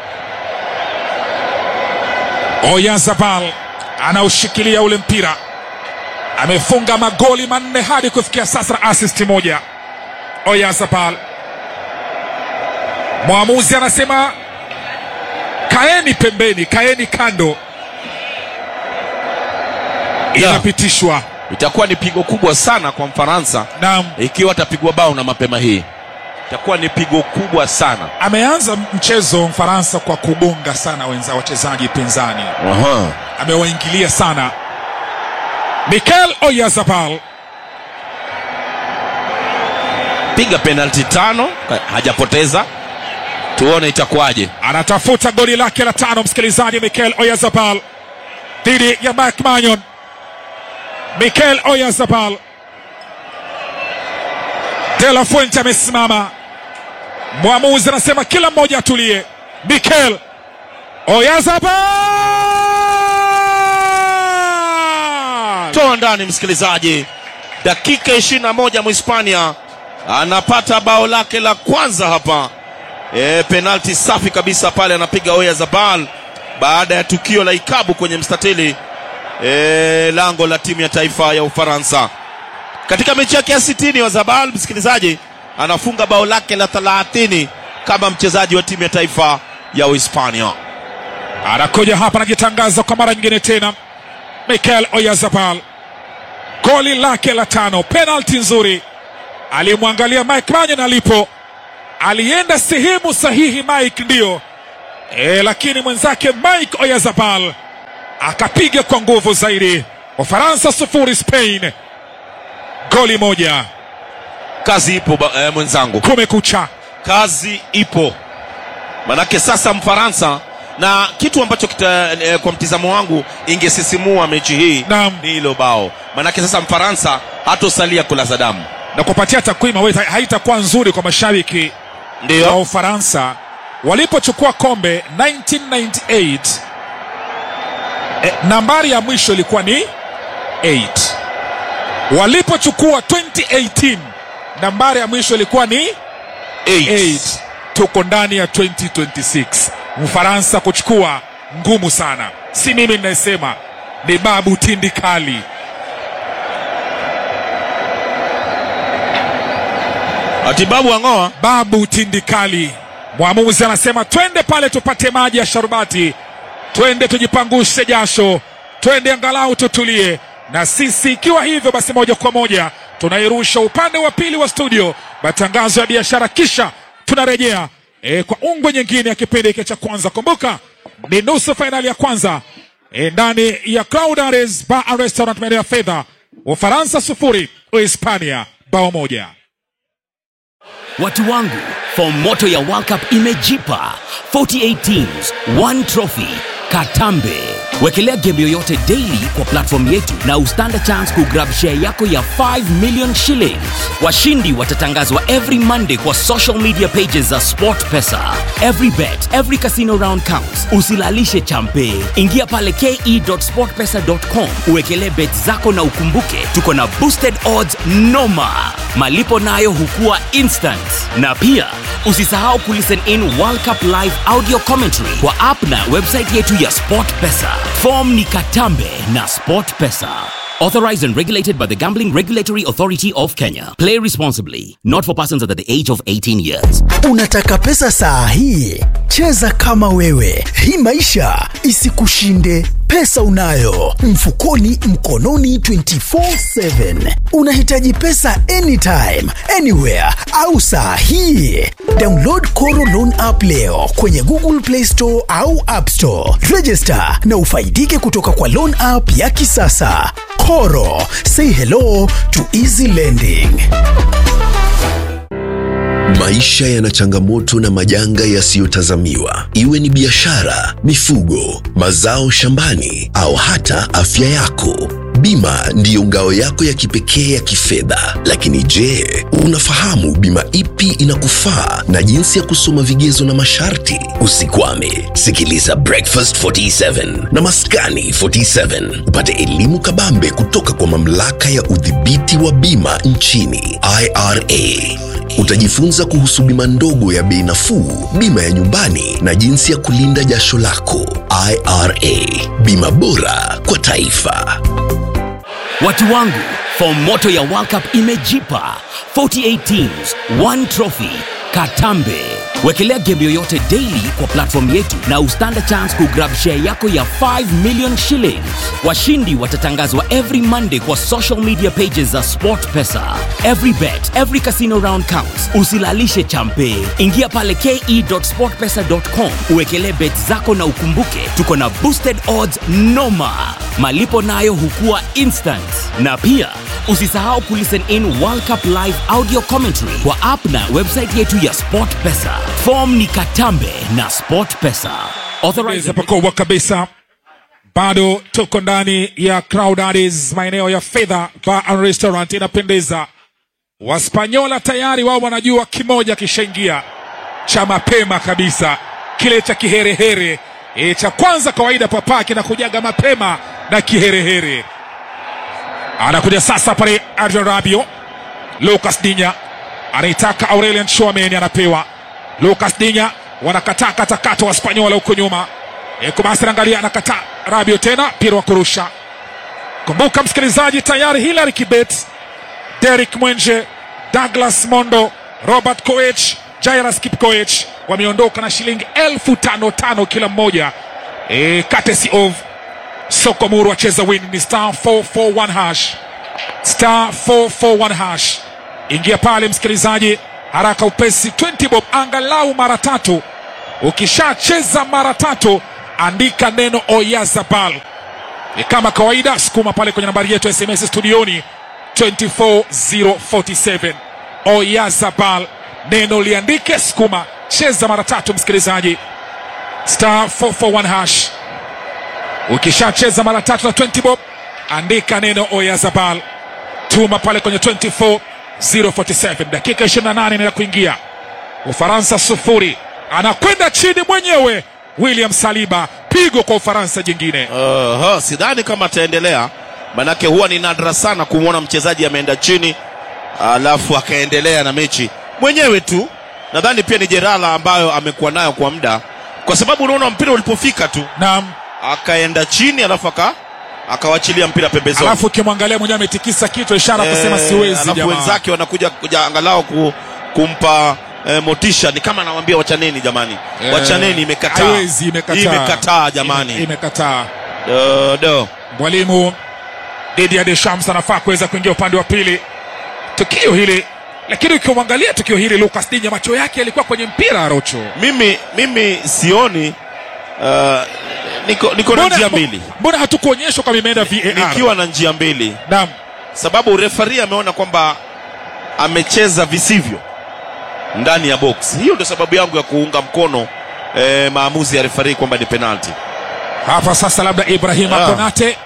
Oyarzabal anaushikilia ule mpira, amefunga magoli manne hadi kufikia sasa na assist moja. Oyarzabal, mwamuzi anasema kaeni pembeni, kaeni kando. Inapitishwa. Itakuwa ni pigo kubwa sana kwa Mfaransa. Naam. Ikiwa atapigwa bao na mapema hii, itakuwa ni pigo kubwa sana. Ameanza mchezo Mfaransa kwa kugonga sana wenza wachezaji pinzani. Aha. Amewaingilia sana. Mikel Oyarzabal piga penalty tano, hajapoteza. Tuone itakuwaje. Anatafuta goli lake la tano, msikilizaji. Mikel Oyarzabal dhidi ya Mike Maignan. Mikel Oyarzabal. De La Fuente amesimama, mwamuzi anasema kila mmoja atulie. Mikel Oyarzabal toa ndani, msikilizaji. Dakika ishirini na moja Mhispania anapata bao lake la kwanza hapa. E, penalti safi kabisa pale anapiga Oyarzabal baada ya tukio la ikabu kwenye mstatili e, lango la timu ya taifa ya Ufaransa. Katika mechi yake ya sitini Oyarzabal, msikilizaji, anafunga bao lake la thelathini kama mchezaji wa timu ya taifa ya Uhispania. Anakuja hapa anajitangaza kwa mara nyingine tena. Mikel Oyarzabal, goli lake la tano, penalti nzuri. Alimwangalia Mike Maignan alipo, alienda sehemu sahihi Mike, ndio e, lakini mwenzake Mike Oyarzabal akapiga kwa nguvu zaidi. Ufaransa sufuri Spain goli moja. Kazi ipo eh, mwenzangu, kumekucha, kazi ipo. Manake sasa Mfaransa, na kitu ambacho kita, eh, kwa mtizamo wangu ingesisimua mechi hii ni hilo bao. Manake sasa Mfaransa hatosalia kulaza damu. Na kupatia takwimu haitakuwa nzuri kwa mashabiki ndio wa Ufaransa. Walipochukua kombe elfu moja mia tisa tisini na nane, e, nambari ya mwisho ilikuwa ni nane. Walipochukua elfu mbili na kumi na nane, nambari ya mwisho ilikuwa ni nane. Tuko ndani ya elfu mbili ishirini na sita. Mfaransa kuchukua ngumu sana. Si mimi ninasema, ni Babu Tindikali. Atibabu angoa Babu Tindikali. Mwamuzi anasema twende pale tupate maji ya sharbati, twende tujipangushe jasho, twende angalau tutulie. Na sisi ikiwa hivyo basi, moja kwa moja tunairusha upande wa pili wa studio, matangazo ya biashara, kisha tunarejea e, kwa ungwe nyingine ya kipindi hiki cha kwanza. Kumbuka ni nusu finali ya kwanza e, ndani ya Cloudares Bar and Restaurant, maeneo ya fedha. Ufaransa sufuri, Uhispania bao moja. Watu wangu, form moto ya World Cup imejipa. arobaini na nane teams, one trophy. Katambe. Wekelea game yoyote daily kwa platform yetu na ustand chance kugrab share yako ya five million shillings. Washindi watatangazwa every Monday kwa social media pages za SportPesa. Every bet, every casino round counts. Usilalishe champe. Ingia pale ke dot sportpesa dot com. Uwekelee bet zako na ukumbuke tuko na boosted odds noma. Malipo nayo hukua instant. Na pia usisahau kulisten in World Cup live audio commentary kwa app na website yetu ya SportPesa. Form ni Katambe na SportPesa. Authorized and regulated by the Gambling Regulatory Authority of Kenya. Play responsibly. Not for persons under the age of eighteen years. Unataka pesa saa hii? Cheza kama wewe. Hii maisha isikushinde. Pesa unayo mfukoni, mkononi, twenty-four seven. Unahitaji pesa anytime, anywhere au saa hii? Download Koro Loan app leo kwenye Google Play Store au App Store. Register na ufaidike kutoka kwa loan app ya kisasa. Koro, say hello to easy lending. Maisha yana changamoto na majanga yasiyotazamiwa. Iwe ni biashara, mifugo, mazao shambani au hata afya yako. Bima ndiyo ngao yako ya kipekee ya kifedha. Lakini je, unafahamu bima ipi inakufaa na jinsi ya kusoma vigezo na masharti? Usikwame, sikiliza Breakfast forty-seven na Maskani forty-seven upate elimu kabambe kutoka kwa mamlaka ya udhibiti wa bima nchini I R A. Utajifunza kuhusu bima ndogo ya bei nafuu, bima ya nyumbani na jinsi ya kulinda jasho lako. I R A, bima bora kwa taifa. Watu wangu, form moto ya World Cup imejipa. arobaini na nane teams, one trophy. Katambe. Wekelea game yoyote daily kwa platform yetu na ustand chance kugrab share yako ya five million shillings. Washindi watatangazwa every Monday kwa social media pages za SportPesa. Every bet, every casino round counts. Usilalishe champe. Ingia pale ke dot sportpesa dot com. Uwekelee bet zako na ukumbuke tuko na boosted odds noma. Malipo nayo hukua instant. Na pia usisahau kulisten in World Cup live audio commentary kwa app na website yetu ya SportPesa. Form ni Katambe na SportPesa. Authorized pakowa kabisa. Bado tuko ndani ya Cloudares, maeneo ya fedha, Bar and Restaurant. Inapendeza. Waspanyola tayari wao wanajua kimoja kishaingia cha mapema kabisa, kile cha kiherehere. E, cha kwanza kawaida papa kinakujaga mapema na kiherehere. Anakuja sasa pale Adrien Rabiot. Lucas Digne anaitaka Aurelien Tchouameni, anapewa Lucas Digne. Wanakataa katakato wa Spanyola huko nyuma. E, kumasi angalia, anakataa Rabiot tena, pira wa kurusha. Kumbuka msikilizaji, tayari Hilary Kibet, Derek Mwenje, Douglas Mondo, Robert Koech, Jairus Kipkoech wameondoka na shilingi elfu tano tano kila mmoja. E, courtesy of Sokomuru. Wacheza win ni star four four one hash, star four four one hash. Ingia pale msikilizaji, haraka upesi twenty bob angalau mara tatu. Ukishacheza mara tatu andika neno Oyarzabal. Ni kama kawaida, sukuma pale kwenye nambari yetu S M S studioni two four zero four seven. Oyarzabal, neno liandike, sukuma, cheza mara tatu msikilizaji. Star four four one hash. Ukishacheza mara tatu na twenty bob andika neno Oyarzabal, tuma pale kwenye two four zero four seven. Dakika ishirini na nane inaenda kuingia. Ufaransa sufuri, anakwenda chini mwenyewe William Saliba, pigo kwa Ufaransa jingine. Uh, sidhani kama ataendelea, manake huwa ni nadra sana kumwona mchezaji ameenda chini alafu akaendelea na mechi mwenyewe tu. Nadhani pia ni jeraha ambayo amekuwa nayo kwa muda, kwa sababu unaona mpira ulipofika tu naam, akaenda chini alafu aka akawachilia mpira pembezoni, alafu kimwangalia mwenyewe ametikisa kitu, ishara e, kusema siwezi jamaa. Alafu wenzake wanakuja kuja angalau ku, kumpa e, motisha, ni kama anawaambia wachaneni jamani, e, wachaneni, imekataa, haiwezi, imekataa, imekataa jamani, imekataa. Do do mwalimu Didier Deschamps anafaa kuweza kuingia upande wa pili tukio hili, lakini ukimwangalia tukio hili Lucas Digne macho yake yalikuwa kwenye mpira Rocho. Mimi mimi sioni uh, niko niko na njia mbili. Mbona hatukuonyeshwa kama imeenda V A R? Nikiwa na njia mbili. Naam. Sababu referee ameona kwamba amecheza visivyo ndani ya box. Hiyo ndio sababu yangu ya kuunga mkono eh, maamuzi ya referee kwamba ni penalty. Hapa sasa labda Ibrahima ah. Konate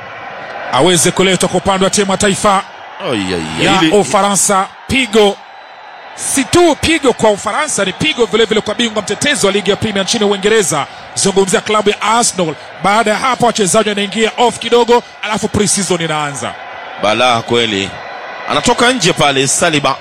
aweze kuletwa kwa upande wa timu ya taifa oh, yeah, yeah. ya Ufaransa. Pigo, si tu pigo kwa Ufaransa, ni pigo vile vile kwa bingwa mtetezi wa ligi ya Premier nchini Uingereza, zungumzia klabu ya Arsenal. Baada ya hapo wachezaji wanaingia off kidogo, alafu pre-season inaanza. Balaa kweli, anatoka nje pale Saliba,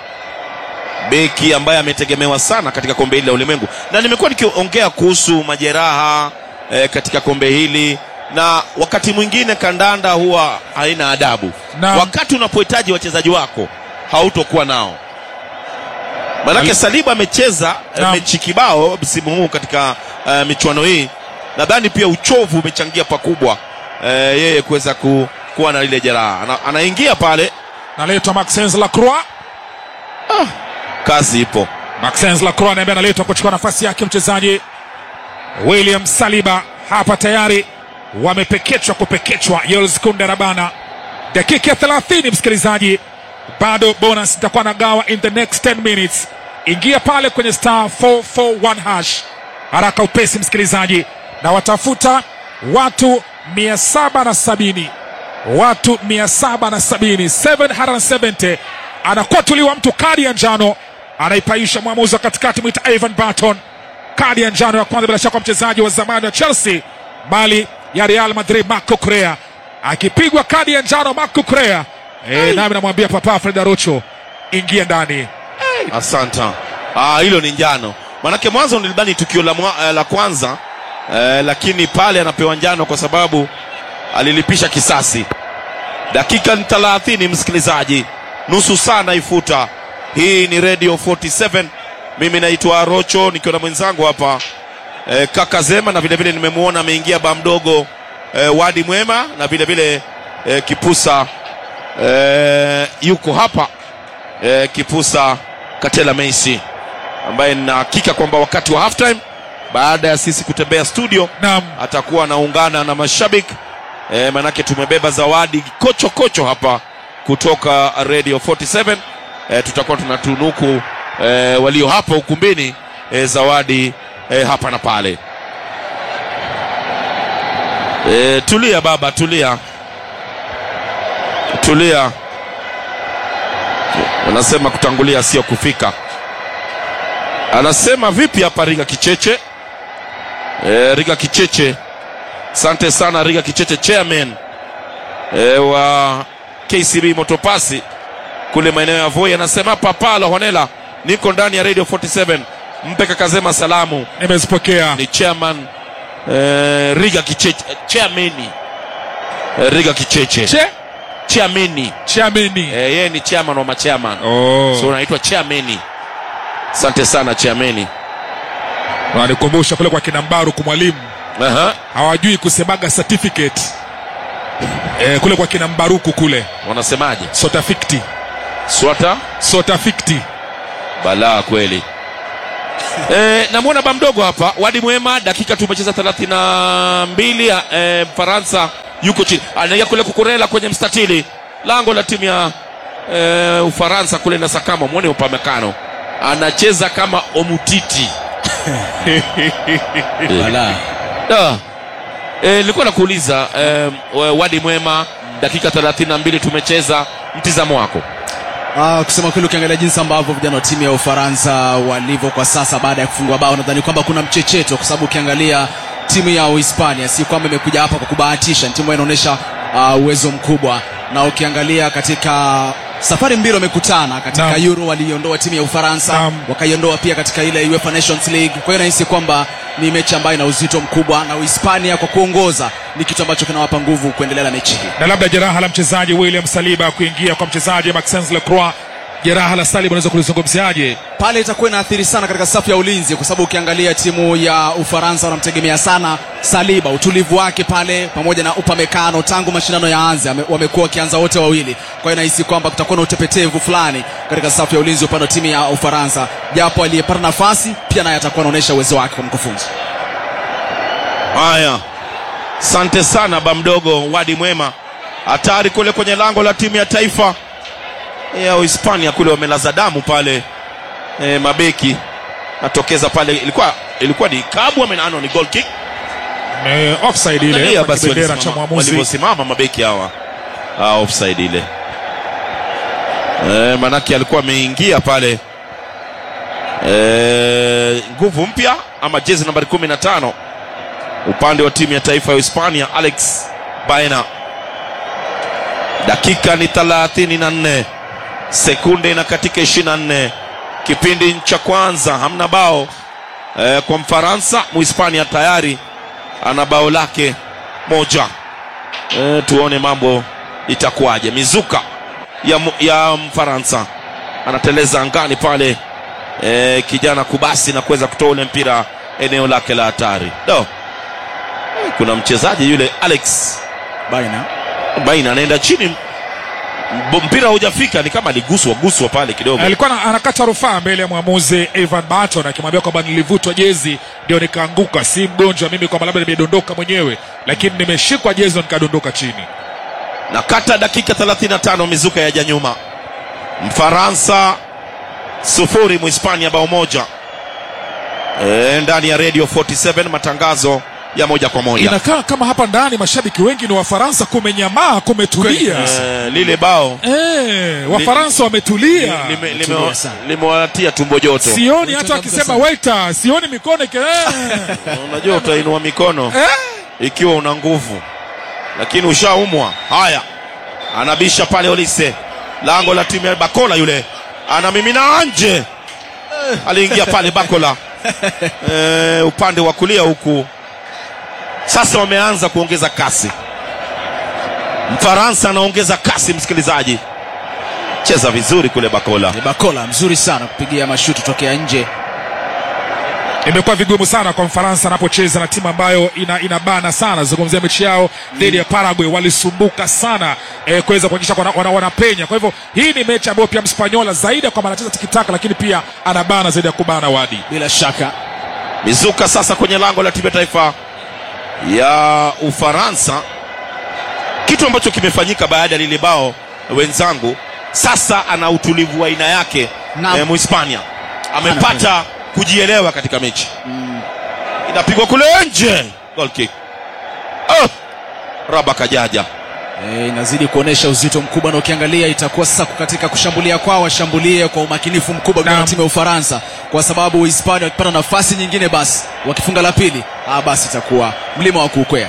beki ambaye ametegemewa sana katika kombe hili la ulimwengu, na nimekuwa nikiongea kuhusu majeraha eh, katika kombe hili, na wakati mwingine kandanda huwa haina adabu na, wakati unapohitaji wachezaji wako hautokuwa nao. Manake Saliba amecheza mechi kibao msimu huu katika uh, michuano hii. Nadhani pia uchovu umechangia pakubwa uh, yeye kuweza ku, kuwa na lile jeraha. Ana, anaingia pale naletwa Maxence Lacroix. Ah, kazi ipo. Maxence Lacroix ndiye analetwa kuchukua nafasi yake mchezaji William Saliba. Hapa tayari wamepekechwa kupekechwa Jules Kounde na bana. Dakika thelathini msikilizaji, bado bonus itakuwa na gawa in the next ten minutes. Ingia pale kwenye star four four one hash haraka upesi msikilizaji, na watafuta watu mia saba na sabini, watu mia saba na sabini, seven seventy. Anakwatuliwa mtu kadi ya njano, anaipaisha mwamuzi wa katikati mwita Ivan Barton. Kadi ya njano ya kwanza bila shaka mchezaji wa zamani wa Chelsea mali ya Real Madrid Marco Correa, akipigwa kadi ya njano Marco Correa. Eh, nami namwambia Papa Fred Arocho ingia ndani. Hey. Asante. Ah, hilo ni njano. Manake mwanzo nilidhani tukio la, mwa, la kwanza eh, lakini pale anapewa njano kwa sababu alilipisha kisasi. Dakika thelathini msikilizaji, nusu sana ifuta. Hii ni Radio forty-seven. Mimi naitwa Arocho nikiwa na mwenzangu hapa eh, Kaka Zema, na vile vile nimemuona ameingia ba mdogo eh, Wadi Mwema, na vile vile eh, Kipusa eh, yuko hapa eh, Kipusa Katela Messi, ambaye nina hakika kwamba wakati wa half time baada ya sisi kutembea studio Naam. atakuwa anaungana na mashabiki eh, manake tumebeba zawadi kocho kocho hapa kutoka Radio forty-seven. eh, tutakuwa tunatunuku eh, walio hapa ukumbini eh, zawadi eh, hapa na pale. eh, tulia baba, tulia tulia. Anasema kutangulia sio kufika. Anasema vipi hapa Riga Kicheche? E, Riga Kicheche, asante sana Riga Kicheche, chairman e, wa K C B Motopasi kule maeneo ya Voi. Anasema Papa Lohonela, niko ndani ya Radio forty-seven, mpe Kaka Zema salamu. Nimezipokea. Ni chairman e, Riga Kicheche, chairman e, Riga Kicheche che? chairman chairman eh, yeye ni chairman wa machairman. Oh. So anaitwa chairman. Asante sana chairman. Wanikumbusha kule kwa kina Mbaru kumwalimu. Aha. Hawajui kusemaga certificate. Eh, kule kwa kina Mbaruku kule. Wanasemaje? Certificate. Swata? Certificate. balaa kweli. E, namuona ba mdogo hapa Wadi Mwema, dakika tumecheza thelathini na mbili. E, Faransa yuko chini, anaingia kule Kukurela kwenye mstatili lango la timu ya e, Ufaransa kule na Sakama. Muone upamekano, anacheza kama Omutiti. Balaa. Da. Eh, nilikuwa nakuuliza eh, Wadi Mwema, dakika thelathini na mbili tumecheza, mtizamo wako? Ah, kusema kweli ukiangalia jinsi ambavyo vijana wa timu ya Ufaransa walivyo kwa sasa baada ya kufungwa bao, nadhani kwamba kuna mchecheto, kwa sababu ukiangalia timu ya Uhispania si kwamba imekuja hapa kwa kubahatisha, timu inaonyesha uh, uwezo mkubwa, na ukiangalia katika safari mbili wamekutana katika no. Euro waliondoa timu ya Ufaransa no. Wakaiondoa pia katika ile UEFA Nations League. Kwa hiyo nahisi kwamba ni mechi ambayo ina uzito mkubwa, na Uhispania kwa kuongoza ni kitu ambacho kinawapa nguvu kuendelea na mechi hii. Na labda jeraha la mchezaji William Saliba kuingia kwa mchezaji Maxence Lacroix, jeraha la Saliba unaweza kulizungumziaje? Pale itakuwa inaathiri sana katika safu ya ulinzi, kwa sababu ukiangalia timu ya Ufaransa wanamtegemea sana Saliba, utulivu wake pale pamoja na upamekano tangu mashindano yaanze wamekuwa wakianza wote wawili. Kwa hiyo nahisi kwamba kutakuwa na utepetevu fulani katika safu ya ulinzi upande wa timu ya Ufaransa, japo aliyepata nafasi pia naye atakuwa anaonyesha uwezo wake kwa mkufunzi. Haya, asante sana ba mdogo Wadi Mwema. Hatari kule kwenye lango la timu ya taifa ya Uhispania kule, wamelaza damu pale. E, mabeki natokeza pale, ilikuwa ilikuwa ni kabu amenano ni goal kick. Me offside ile kwa bendera cha mwamuzi. Waliposimama mabeki hawa ah, offside ile. Eh, manaki alikuwa ameingia pale. Eh, nguvu mpya ama jezi nambari kumi na tano upande wa timu ya taifa ya Hispania, Alex Baena. Dakika ni thelathini na nne, sekunde na katika ishirini na nne, kipindi cha kwanza hamna bao e, kwa Mfaransa. Muhispania tayari ana bao lake moja. E, tuone mambo itakuwaje. Mizuka ya, ya Mfaransa anateleza angani pale, e, kijana Kubasi na kuweza kutoa ule mpira eneo lake la hatari. Do. E, kuna mchezaji yule Alex Baina Baina anaenda chini, mpira hujafika, ni kama aliguswa guswa pale kidogo. Alikuwa anakata rufaa mbele ya mwamuzi Evan Barton akimwambia kwamba nilivutwa jezi ndio nikaanguka, si mgonjwa mimi kwamba labda nimedondoka mwenyewe, lakini nimeshikwa jezi nikadondoka chini. Na kata dakika thelathini na tano, mizuka ya janyuma. Mfaransa sufuri, Muhispania bao moja. E, ndani ya Radio arobaini na saba matangazo ya moja kwa moja. Inakaa kama hapa ndani mashabiki wengi ni Wafaransa, kumenyamaa, kumetulia. Eh, lile bao. Eh, Wafaransa wametulia. Limewatia tumbo joto. Sioni hata akisema waiter, sioni mikono ke. Unajua utainua mikono eh? ikiwa una nguvu. Lakini ushaumwa. Haya. Anabisha pale Olise. Lango la timu ya Bakola yule. Anamimina nje. Aliingia pale Bakola. Eh, upande wa kulia huku. Sasa wameanza kuongeza kasi. Mfaransa anaongeza kasi, msikilizaji. Cheza vizuri kule Bakola. Ni Bakola mzuri sana kupigia mashuti tokea nje. Imekuwa vigumu sana kwa Mfaransa anapocheza na timu ambayo ina inabana sana. Zungumzia mechi yao dhidi ya Paraguay, walisumbuka sana eh, kuweza kuhakikisha wana, wana, wanapenya. Kwa hivyo hii ni mechi ambayo pia Mspanyola zaidi kwa anacheza tikitaka, lakini pia anabana zaidi ya kubana Wadi. Bila shaka. Mizuka sasa kwenye lango la timu ya taifa ya Ufaransa. Kitu ambacho kimefanyika baada ya lile bao wenzangu, sasa ana utulivu wa aina yake. E, Muhispania amepata kujielewa katika mechi. Mm. Inapigwa kule nje, goal kick. Oh! Raba Kajaja. Eh, inazidi kuonesha uzito mkubwa, na ukiangalia itakuwa sasa katika kushambulia kwao, washambulie kwa umakinifu mkubwa kwa timu ya Ufaransa, kwa sababu Hispania wakipata nafasi nyingine basi wakifunga la pili, ah basi itakuwa mlima wa kuukwea.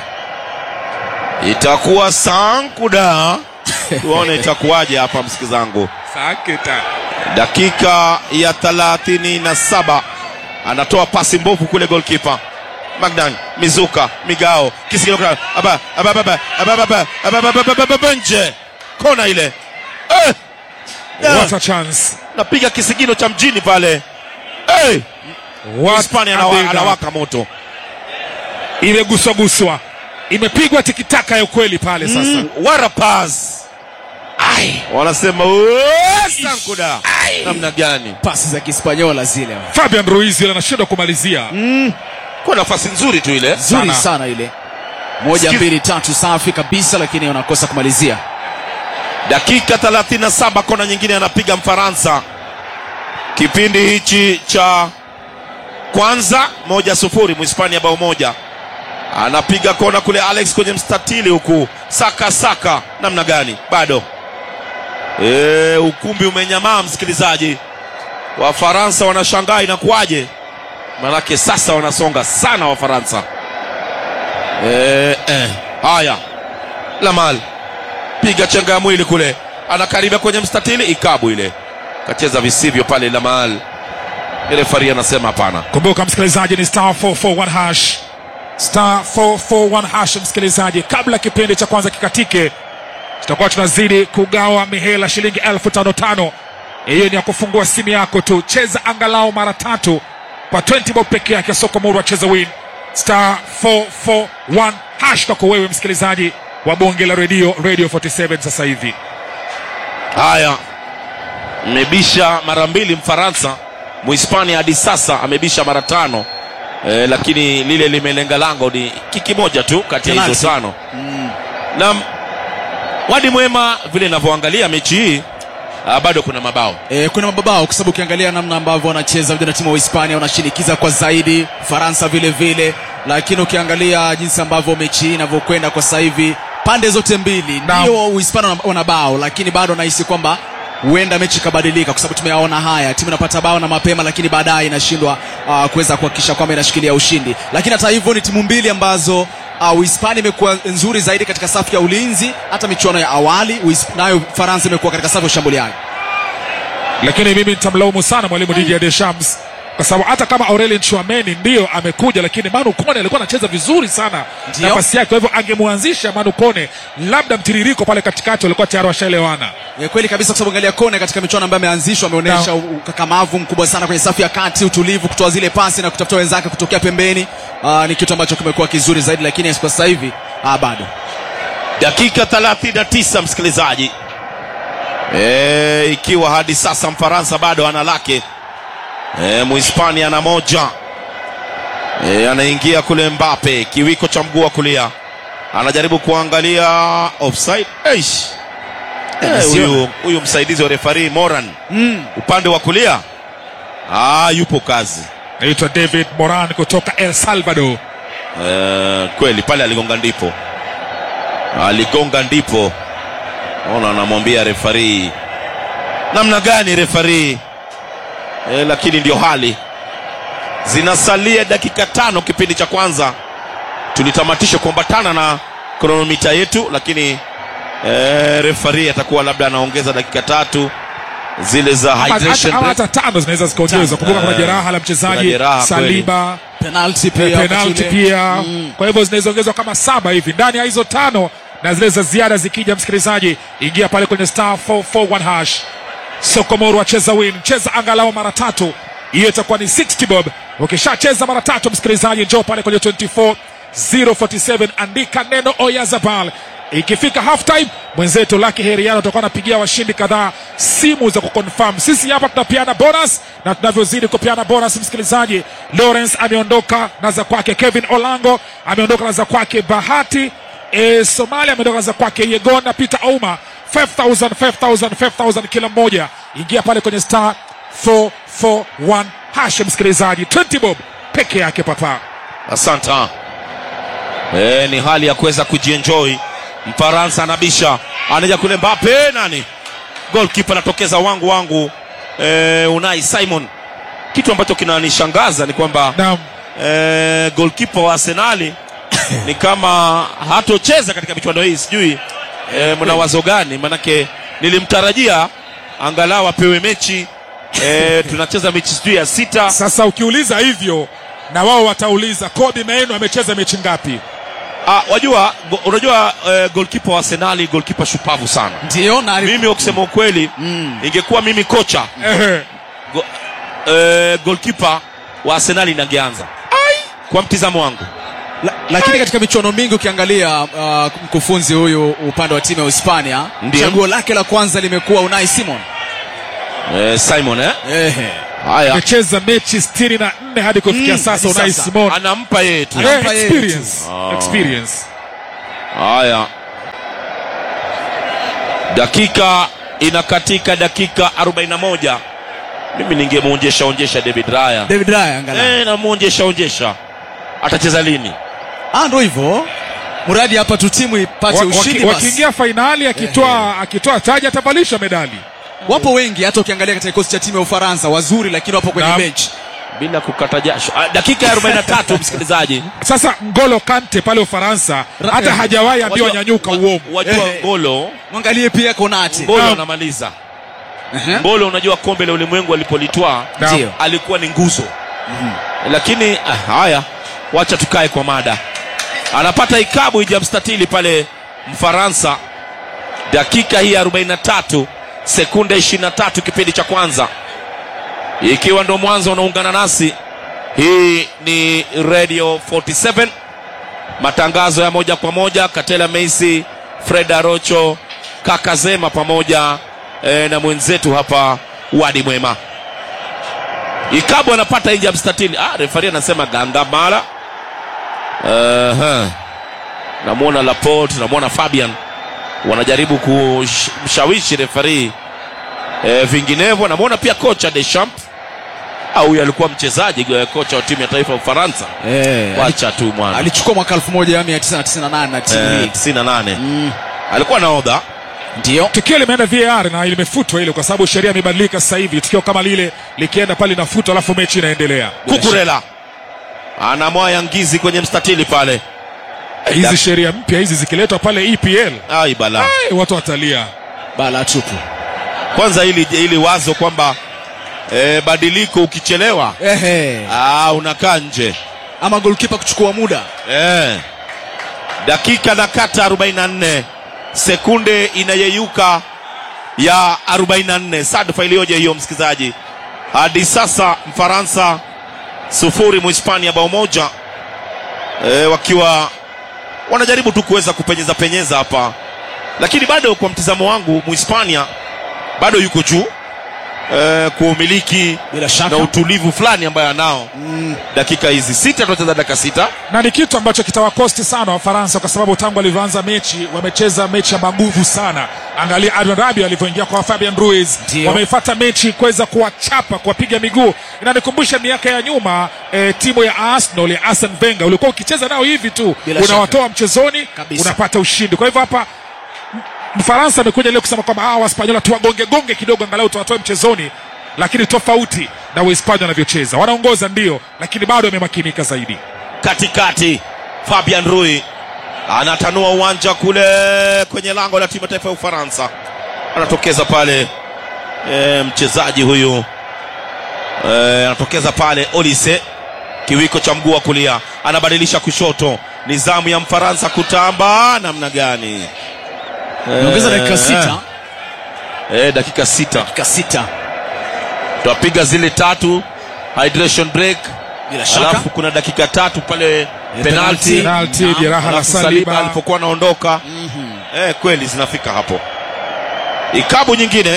Itakuwa sankuda. Tuone itakuwaje hapa msikizangu. Saketa. Dakika ya thelathini na saba. Anatoa pasi mbovu kule goalkeeper Magdan. Mizuka, Migao, kisigino kwa aba aba aba aba aba aba nje. Kona ile. Eh! What a chance. Napiga kisigino cha mjini pale. Eh! Hispania anawaka moto. Imeguswa guswa. Imepigwa tikitaka ya ukweli pale sasa. Mm, what a pass. wanasema sankuda namna gani, pasi za Kispanyola zile. Fabian Ruiz yule anashindwa kumalizia. Mm. Kwa nafasi nzuri tu ile. Nzuri sana, sana ile. Moja Skip. mbili tatu safi kabisa, lakini wanakosa kumalizia. Dakika thelathini na saba kona nyingine anapiga Mfaransa. Kipindi hichi cha kwanza moja sufuri, Mhispania bao moja. Anapiga kona kule Alex kwenye mstatili huku. Saka saka namna gani? Bado. E, ukumbi umenyamaa msikilizaji. Wafaransa wanashangaa inakuaje? Manake sasa wanasonga sana Wafaransa. Eh eh haya. Lamal piga chenga ya mwili kule. Anakaribia kwenye mstatili, ikabu ile. Kacheza visivyo pale Lamal. Ile Faria anasema hapana. Kumbuka msikilizaji ni star four four one hash. Star four four one hash msikilizaji, kabla kipindi cha kwanza kikatike tutakuwa tunazidi kugawa mihela shilingi elfu tano tano. Hiyo ni ya kufungua simu yako tu. Cheza angalau mara tatu kwa twenty bob peke yake. Soko Muru cheza win star four four one hash kwa wewe msikilizaji wa bonge la radio Radio forty-seven sasa hivi. Haya, amebisha mara mbili Mfaransa. Mhispania hadi sasa amebisha mara tano. E, lakini lile limelenga lango ni kiki moja tu kati ya hizo tano. Mm. Na wadi mwema vile ninavyoangalia mechi hii bado kuna mabao. E, kuna mabao kwa sababu ukiangalia namna ambavyo wanacheza vijana timu wa Hispania wanashinikiza kwa zaidi, Faransa vile vile, lakini ukiangalia jinsi ambavyo mechi hii inavyokwenda kwa sasa hivi pande zote mbili ndio Uhispania wana bao, lakini bado nahisi kwamba huenda mechi kabadilika kwa sababu tumeyaona haya, timu inapata bao na mapema lakini baadaye inashindwa uh, kuweza kuhakikisha kwamba inashikilia ushindi. Lakini hata hivyo ni timu mbili ambazo uh, Uhispania imekuwa nzuri zaidi katika safu ya ulinzi hata michuano ya awali, nayo Faransa imekuwa katika safu ya ushambuliaji. Lakini mimi nitamlaumu sana mwalimu Didier Deschamps kwa sababu hata kama Aurelien Tchouameni ndio amekuja, lakini Manu Kone alikuwa anacheza vizuri sana nafasi yake, kwa hivyo angemuanzisha Manu Kone, labda mtiririko pale katikati walikuwa tayari washaelewana. Ni kweli kabisa kwa sababu angalia Kone katika michuano ambayo ameanzishwa ameonyesha ukakamavu mkubwa sana kwenye safu ya kati, utulivu, kutoa zile pasi na kutafuta wenzake kutokea pembeni. Aa, ni kitu ambacho kimekuwa kizuri zaidi, lakini kwa sasa hivi ah bado. Dakika thelathini na tisa msikilizaji. Eh, ikiwa hadi sasa Mfaransa bado ana lake. Eh, Mhispania ana moja. Eh, anaingia kule Mbappe, kiwiko cha mguu wa kulia. Anajaribu kuangalia offside. Eish. Eh, huyu huyu msaidizi wa referee Moran. Mm. Upande wa kulia. Ah, yupo kazi. Anaitwa David Moran kutoka El Salvador. Eh, kweli pale aligonga ndipo. Aligonga ndipo. Ona anamwambia referee. Namna gani referee? E, lakini ndio hali. Zinasalia dakika tano kipindi cha kwanza. Tulitamatisha kuambatana na kronomita yetu, lakini e, referee atakuwa labda anaongeza dakika tatu zile za hydration break. Hata tano zinaweza zikaongezwa. Kumbuka kuna jeraha la mchezaji Saliba, penalty pia, penalty pia. Mm. Kwa hivyo zinaweza ongezwa kama saba hivi ndani ya hizo tano, na zile za ziada zikija msikilizaji ingia pale kwenye star four four one hash. Soko Muru acheza win, cheza angalau mara tatu, hiyo itakuwa ni sixty bob. Ukishacheza mara tatu msikilizaji, njoo pale kwenye two four zero four seven, andika neno Oyazabal. Ikifika half time mwenzetu Lucky Heriano tutakuwa napigia washindi kadhaa simu za kuconfirm. Sisi hapa tunapiana bonus, na tunavyozidi kupiana bonus msikilizaji, Lawrence ameondoka na za kwake, Kevin Olango ameondoka na za kwake, Bahati e, Somalia ameondoka na za kwake, Yegon na Peter Ouma five thousand five thousand five thousand kila mmoja. Ingia pale kwenye star four four one hash msikilizaji, twenty bob peke yake papa. Asante. Eh, ni hali ya kuweza kujienjoy. Mfaransa anabisha, anaja kule Mbappe, nani goalkeeper anatokeza wangu wangu eh, Unai Simon. Kitu ambacho kinanishangaza ni kwamba eh, goalkeeper wa Arsenal ni kama hatocheza katika michuano hii. Sijui eh, mna wazo gani? Manake nilimtarajia angalau apewe mechi. Eh, tunacheza mechi sijui ya sita. Sasa ukiuliza hivyo na wao watauliza Kobe Maino amecheza mechi ngapi? Ah, wajua go, unajua uh, goalkeeper wa Arsenal goalkeeper shupavu sana. Ndio na mimi ukisema ukweli mm. ingekuwa mimi kocha go, uh, goalkeeper wa Arsenal ningeanza kwa mtizamo wangu. La, Lakini katika michuano mingi ukiangalia uh, mkufunzi huyu upande wa timu ya Hispania, chaguo lake la kwanza limekuwa Unai Simon. Eh, Simon eh? Ehe. Haya. Amecheza mechi sitini na nne hadi kufikia mm, sasa Unai Simon. Anampa yeye tu. Anampa yeye experience. Oh. Experience. Haya. Dakika inakatika dakika arobaini na moja. Mimi ningemuonjesha onjesha David Raya. David Raya angalau. Eh, namuonjesha onjesha. Atacheza lini? Ah, ndio hivyo. Muradi hapa tu timu ipate wa, ushindi basi. Wakiingia finali akitoa akitoa taji atavalisha medali. Wapo wengi hata ukiangalia katika kikosi cha timu ya Ufaransa wazuri, lakini wapo kwenye bench bila kukata jasho. Dakika ya arobaini na tatu msikilizaji. Sasa Ngolo Kante pale Ufaransa hata eh, hajawahi ambiwa nyanyuka uomo. Wajua eh, Ngolo, mwangalie pia Konate. Ngolo anamaliza. Uh-huh. Ngolo unajua kombe la ulimwengu alipolitwaa alikuwa ni nguzo. Uh-huh. Lakini ah, haya wacha tukae kwa mada. Anapata ikabu ija mstatili pale Mfaransa. Dakika hii arobaini na tatu sekunde ishirini na tatu kipindi cha kwanza. Ikiwa ndo mwanzo unaungana nasi, hii ni Radio arobaini na saba, matangazo ya moja kwa moja. Katela Meisi, Fred Arocho, Kaka Zema pamoja e, na mwenzetu hapa Wadi Mwema. Ikabu anapata nje mstatili. Ah, refari anasema Gangamala. Uh-huh. Namuona Laporte, namuona Fabian wanajaribu kumshawishi refari. E, vinginevyo namuona pia kocha Deschamps, au huyu alikuwa mchezaji kocha wa timu ya taifa ya Ufaransa. Eh, wacha tu mwana. Alichukua mwaka elfu moja mia tisa tisini na nane na timu hii. Eh, tisini na nane. Mm. Alikuwa nahodha. Ndio. Tukio limeenda V A R na limefutwa ile kwa sababu sheria imebadilika sasa hivi. Tukio kama lile likienda pale linafutwa alafu mechi inaendelea. Kukurela anamwaya ngizi kwenye mstatili pale. Hizi sheria mpya hizi zikiletwa pale E P L. Ai bala. Ai, watu watalia. Bala tupu. Kwanza hili hili wazo kwamba e, badiliko ukichelewa ehe, ah unakaa nje, ama goalkeeper kuchukua muda. Eh. Dakika na kata arobaini na nne, sekunde inayeyuka ya arobaini na nne. Sadfa iliyoje hiyo msikizaji. Hadi sasa Mfaransa sufuri, Muhispania bao moja. E, wakiwa wanajaribu tu kuweza kupenyeza penyeza hapa, lakini bado kwa mtizamo wangu Muhispania bado yuko juu e, kuumiliki na utulivu fulani ambayo anao. Mm. Dakika hizi sita tutacheza dakika sita, na ni kitu ambacho kitawakosti sana wa Faransa kwa sababu tangu alivyoanza mechi wamecheza mechi ya maguvu sana. Angalia Adrian Rabiot alivyoingia kwa Fabian Ruiz, wameifuata mechi kuweza kuwachapa, kuwapiga miguu. Inanikumbusha miaka ya nyuma e, timu ya Arsenal ya Arsene Wenger, ulikuwa ukicheza nao hivi tu unawatoa mchezoni kabisa, unapata ushindi. Kwa hivyo hapa Mfaransa amekuja leo kusema kwamba hawa Waspanyola tuwagonge gonge kidogo angalau tuwatoe mchezoni, lakini tofauti na Wahispania wanavyocheza. Wanaongoza ndio, lakini bado wamemakinika zaidi. Katikati Fabian Ruiz anatanua uwanja kule kwenye lango la timu taifa ya Ufaransa. Anatokeza pale e, mchezaji huyu e, anatokeza pale Olise, kiwiko cha mguu wa kulia, anabadilisha kushoto. Nizamu ya Mfaransa kutamba namna gani? Ongeza e, dakika sita. Eh, dakika sita. Dakika sita. Tuwapiga zile tatu hydration break. Bila shaka. Alafu kuna dakika tatu pale penalty. Penalty Jeraha la Saliba alipokuwa anaondoka. Mhm. Eh, kweli zinafika hapo. Ikabu nyingine.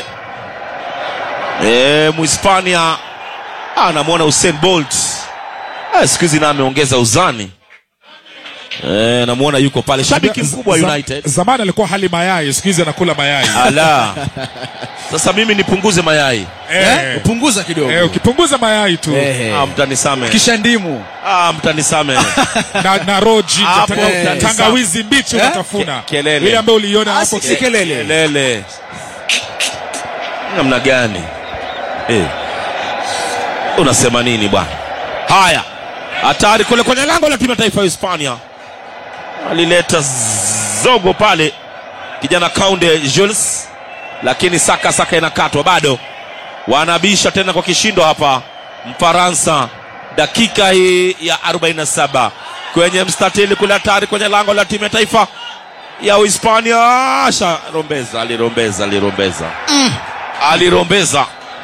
Eh, Muhispania anamuona Usain Bolt. Eh, siku hizi na ameongeza uzani. Eh, namuona yuko pale shabiki mkubwa wa United. Zamani alikuwa hali mayai, siku hizi anakula mayai. Ala. Sasa mimi nipunguze mayai. Eh, upunguza kidogo. Eh, ukipunguza mayai tu. Eh, ah, mtanisame. Kisha ndimu. Ah, mtanisame. na na roji tanga, tangawizi mbichi eh? Utafuna. Kelele. Ile ambayo uliona hapo si kelele. Kelele. Namna gani? Eh. Unasema nini bwana? Haya. Hatari kule kwenye lango la timu ya taifa ya Hispania. Alileta zogo pale kijana Kaunde Jules, lakini saka saka inakatwa. Bado wanabisha tena kwa kishindo hapa Mfaransa. Dakika hii ya arobaini na saba kwenye mstatili kule, hatari kwenye lango la timu ya taifa ya Hispania. Asha rombeza, alirombeza alirombeza mm. alirombeza.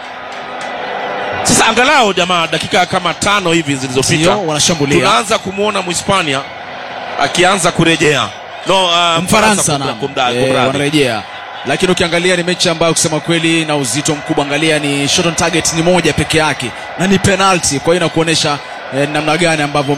Sasa angalau jamaa dakika kama tano hivi zilizopita wanashambulia, tunaanza kumuona Muhispania akianza kurejea no uh, Mfaransa na kumradhi e, wanarejea, lakini ukiangalia ni mechi ambayo kusema kweli na uzito mkubwa. Angalia ni shot on target ni moja peke yake na ni penalty, kwa hiyo inakuonesha eh, namna gani ambavyo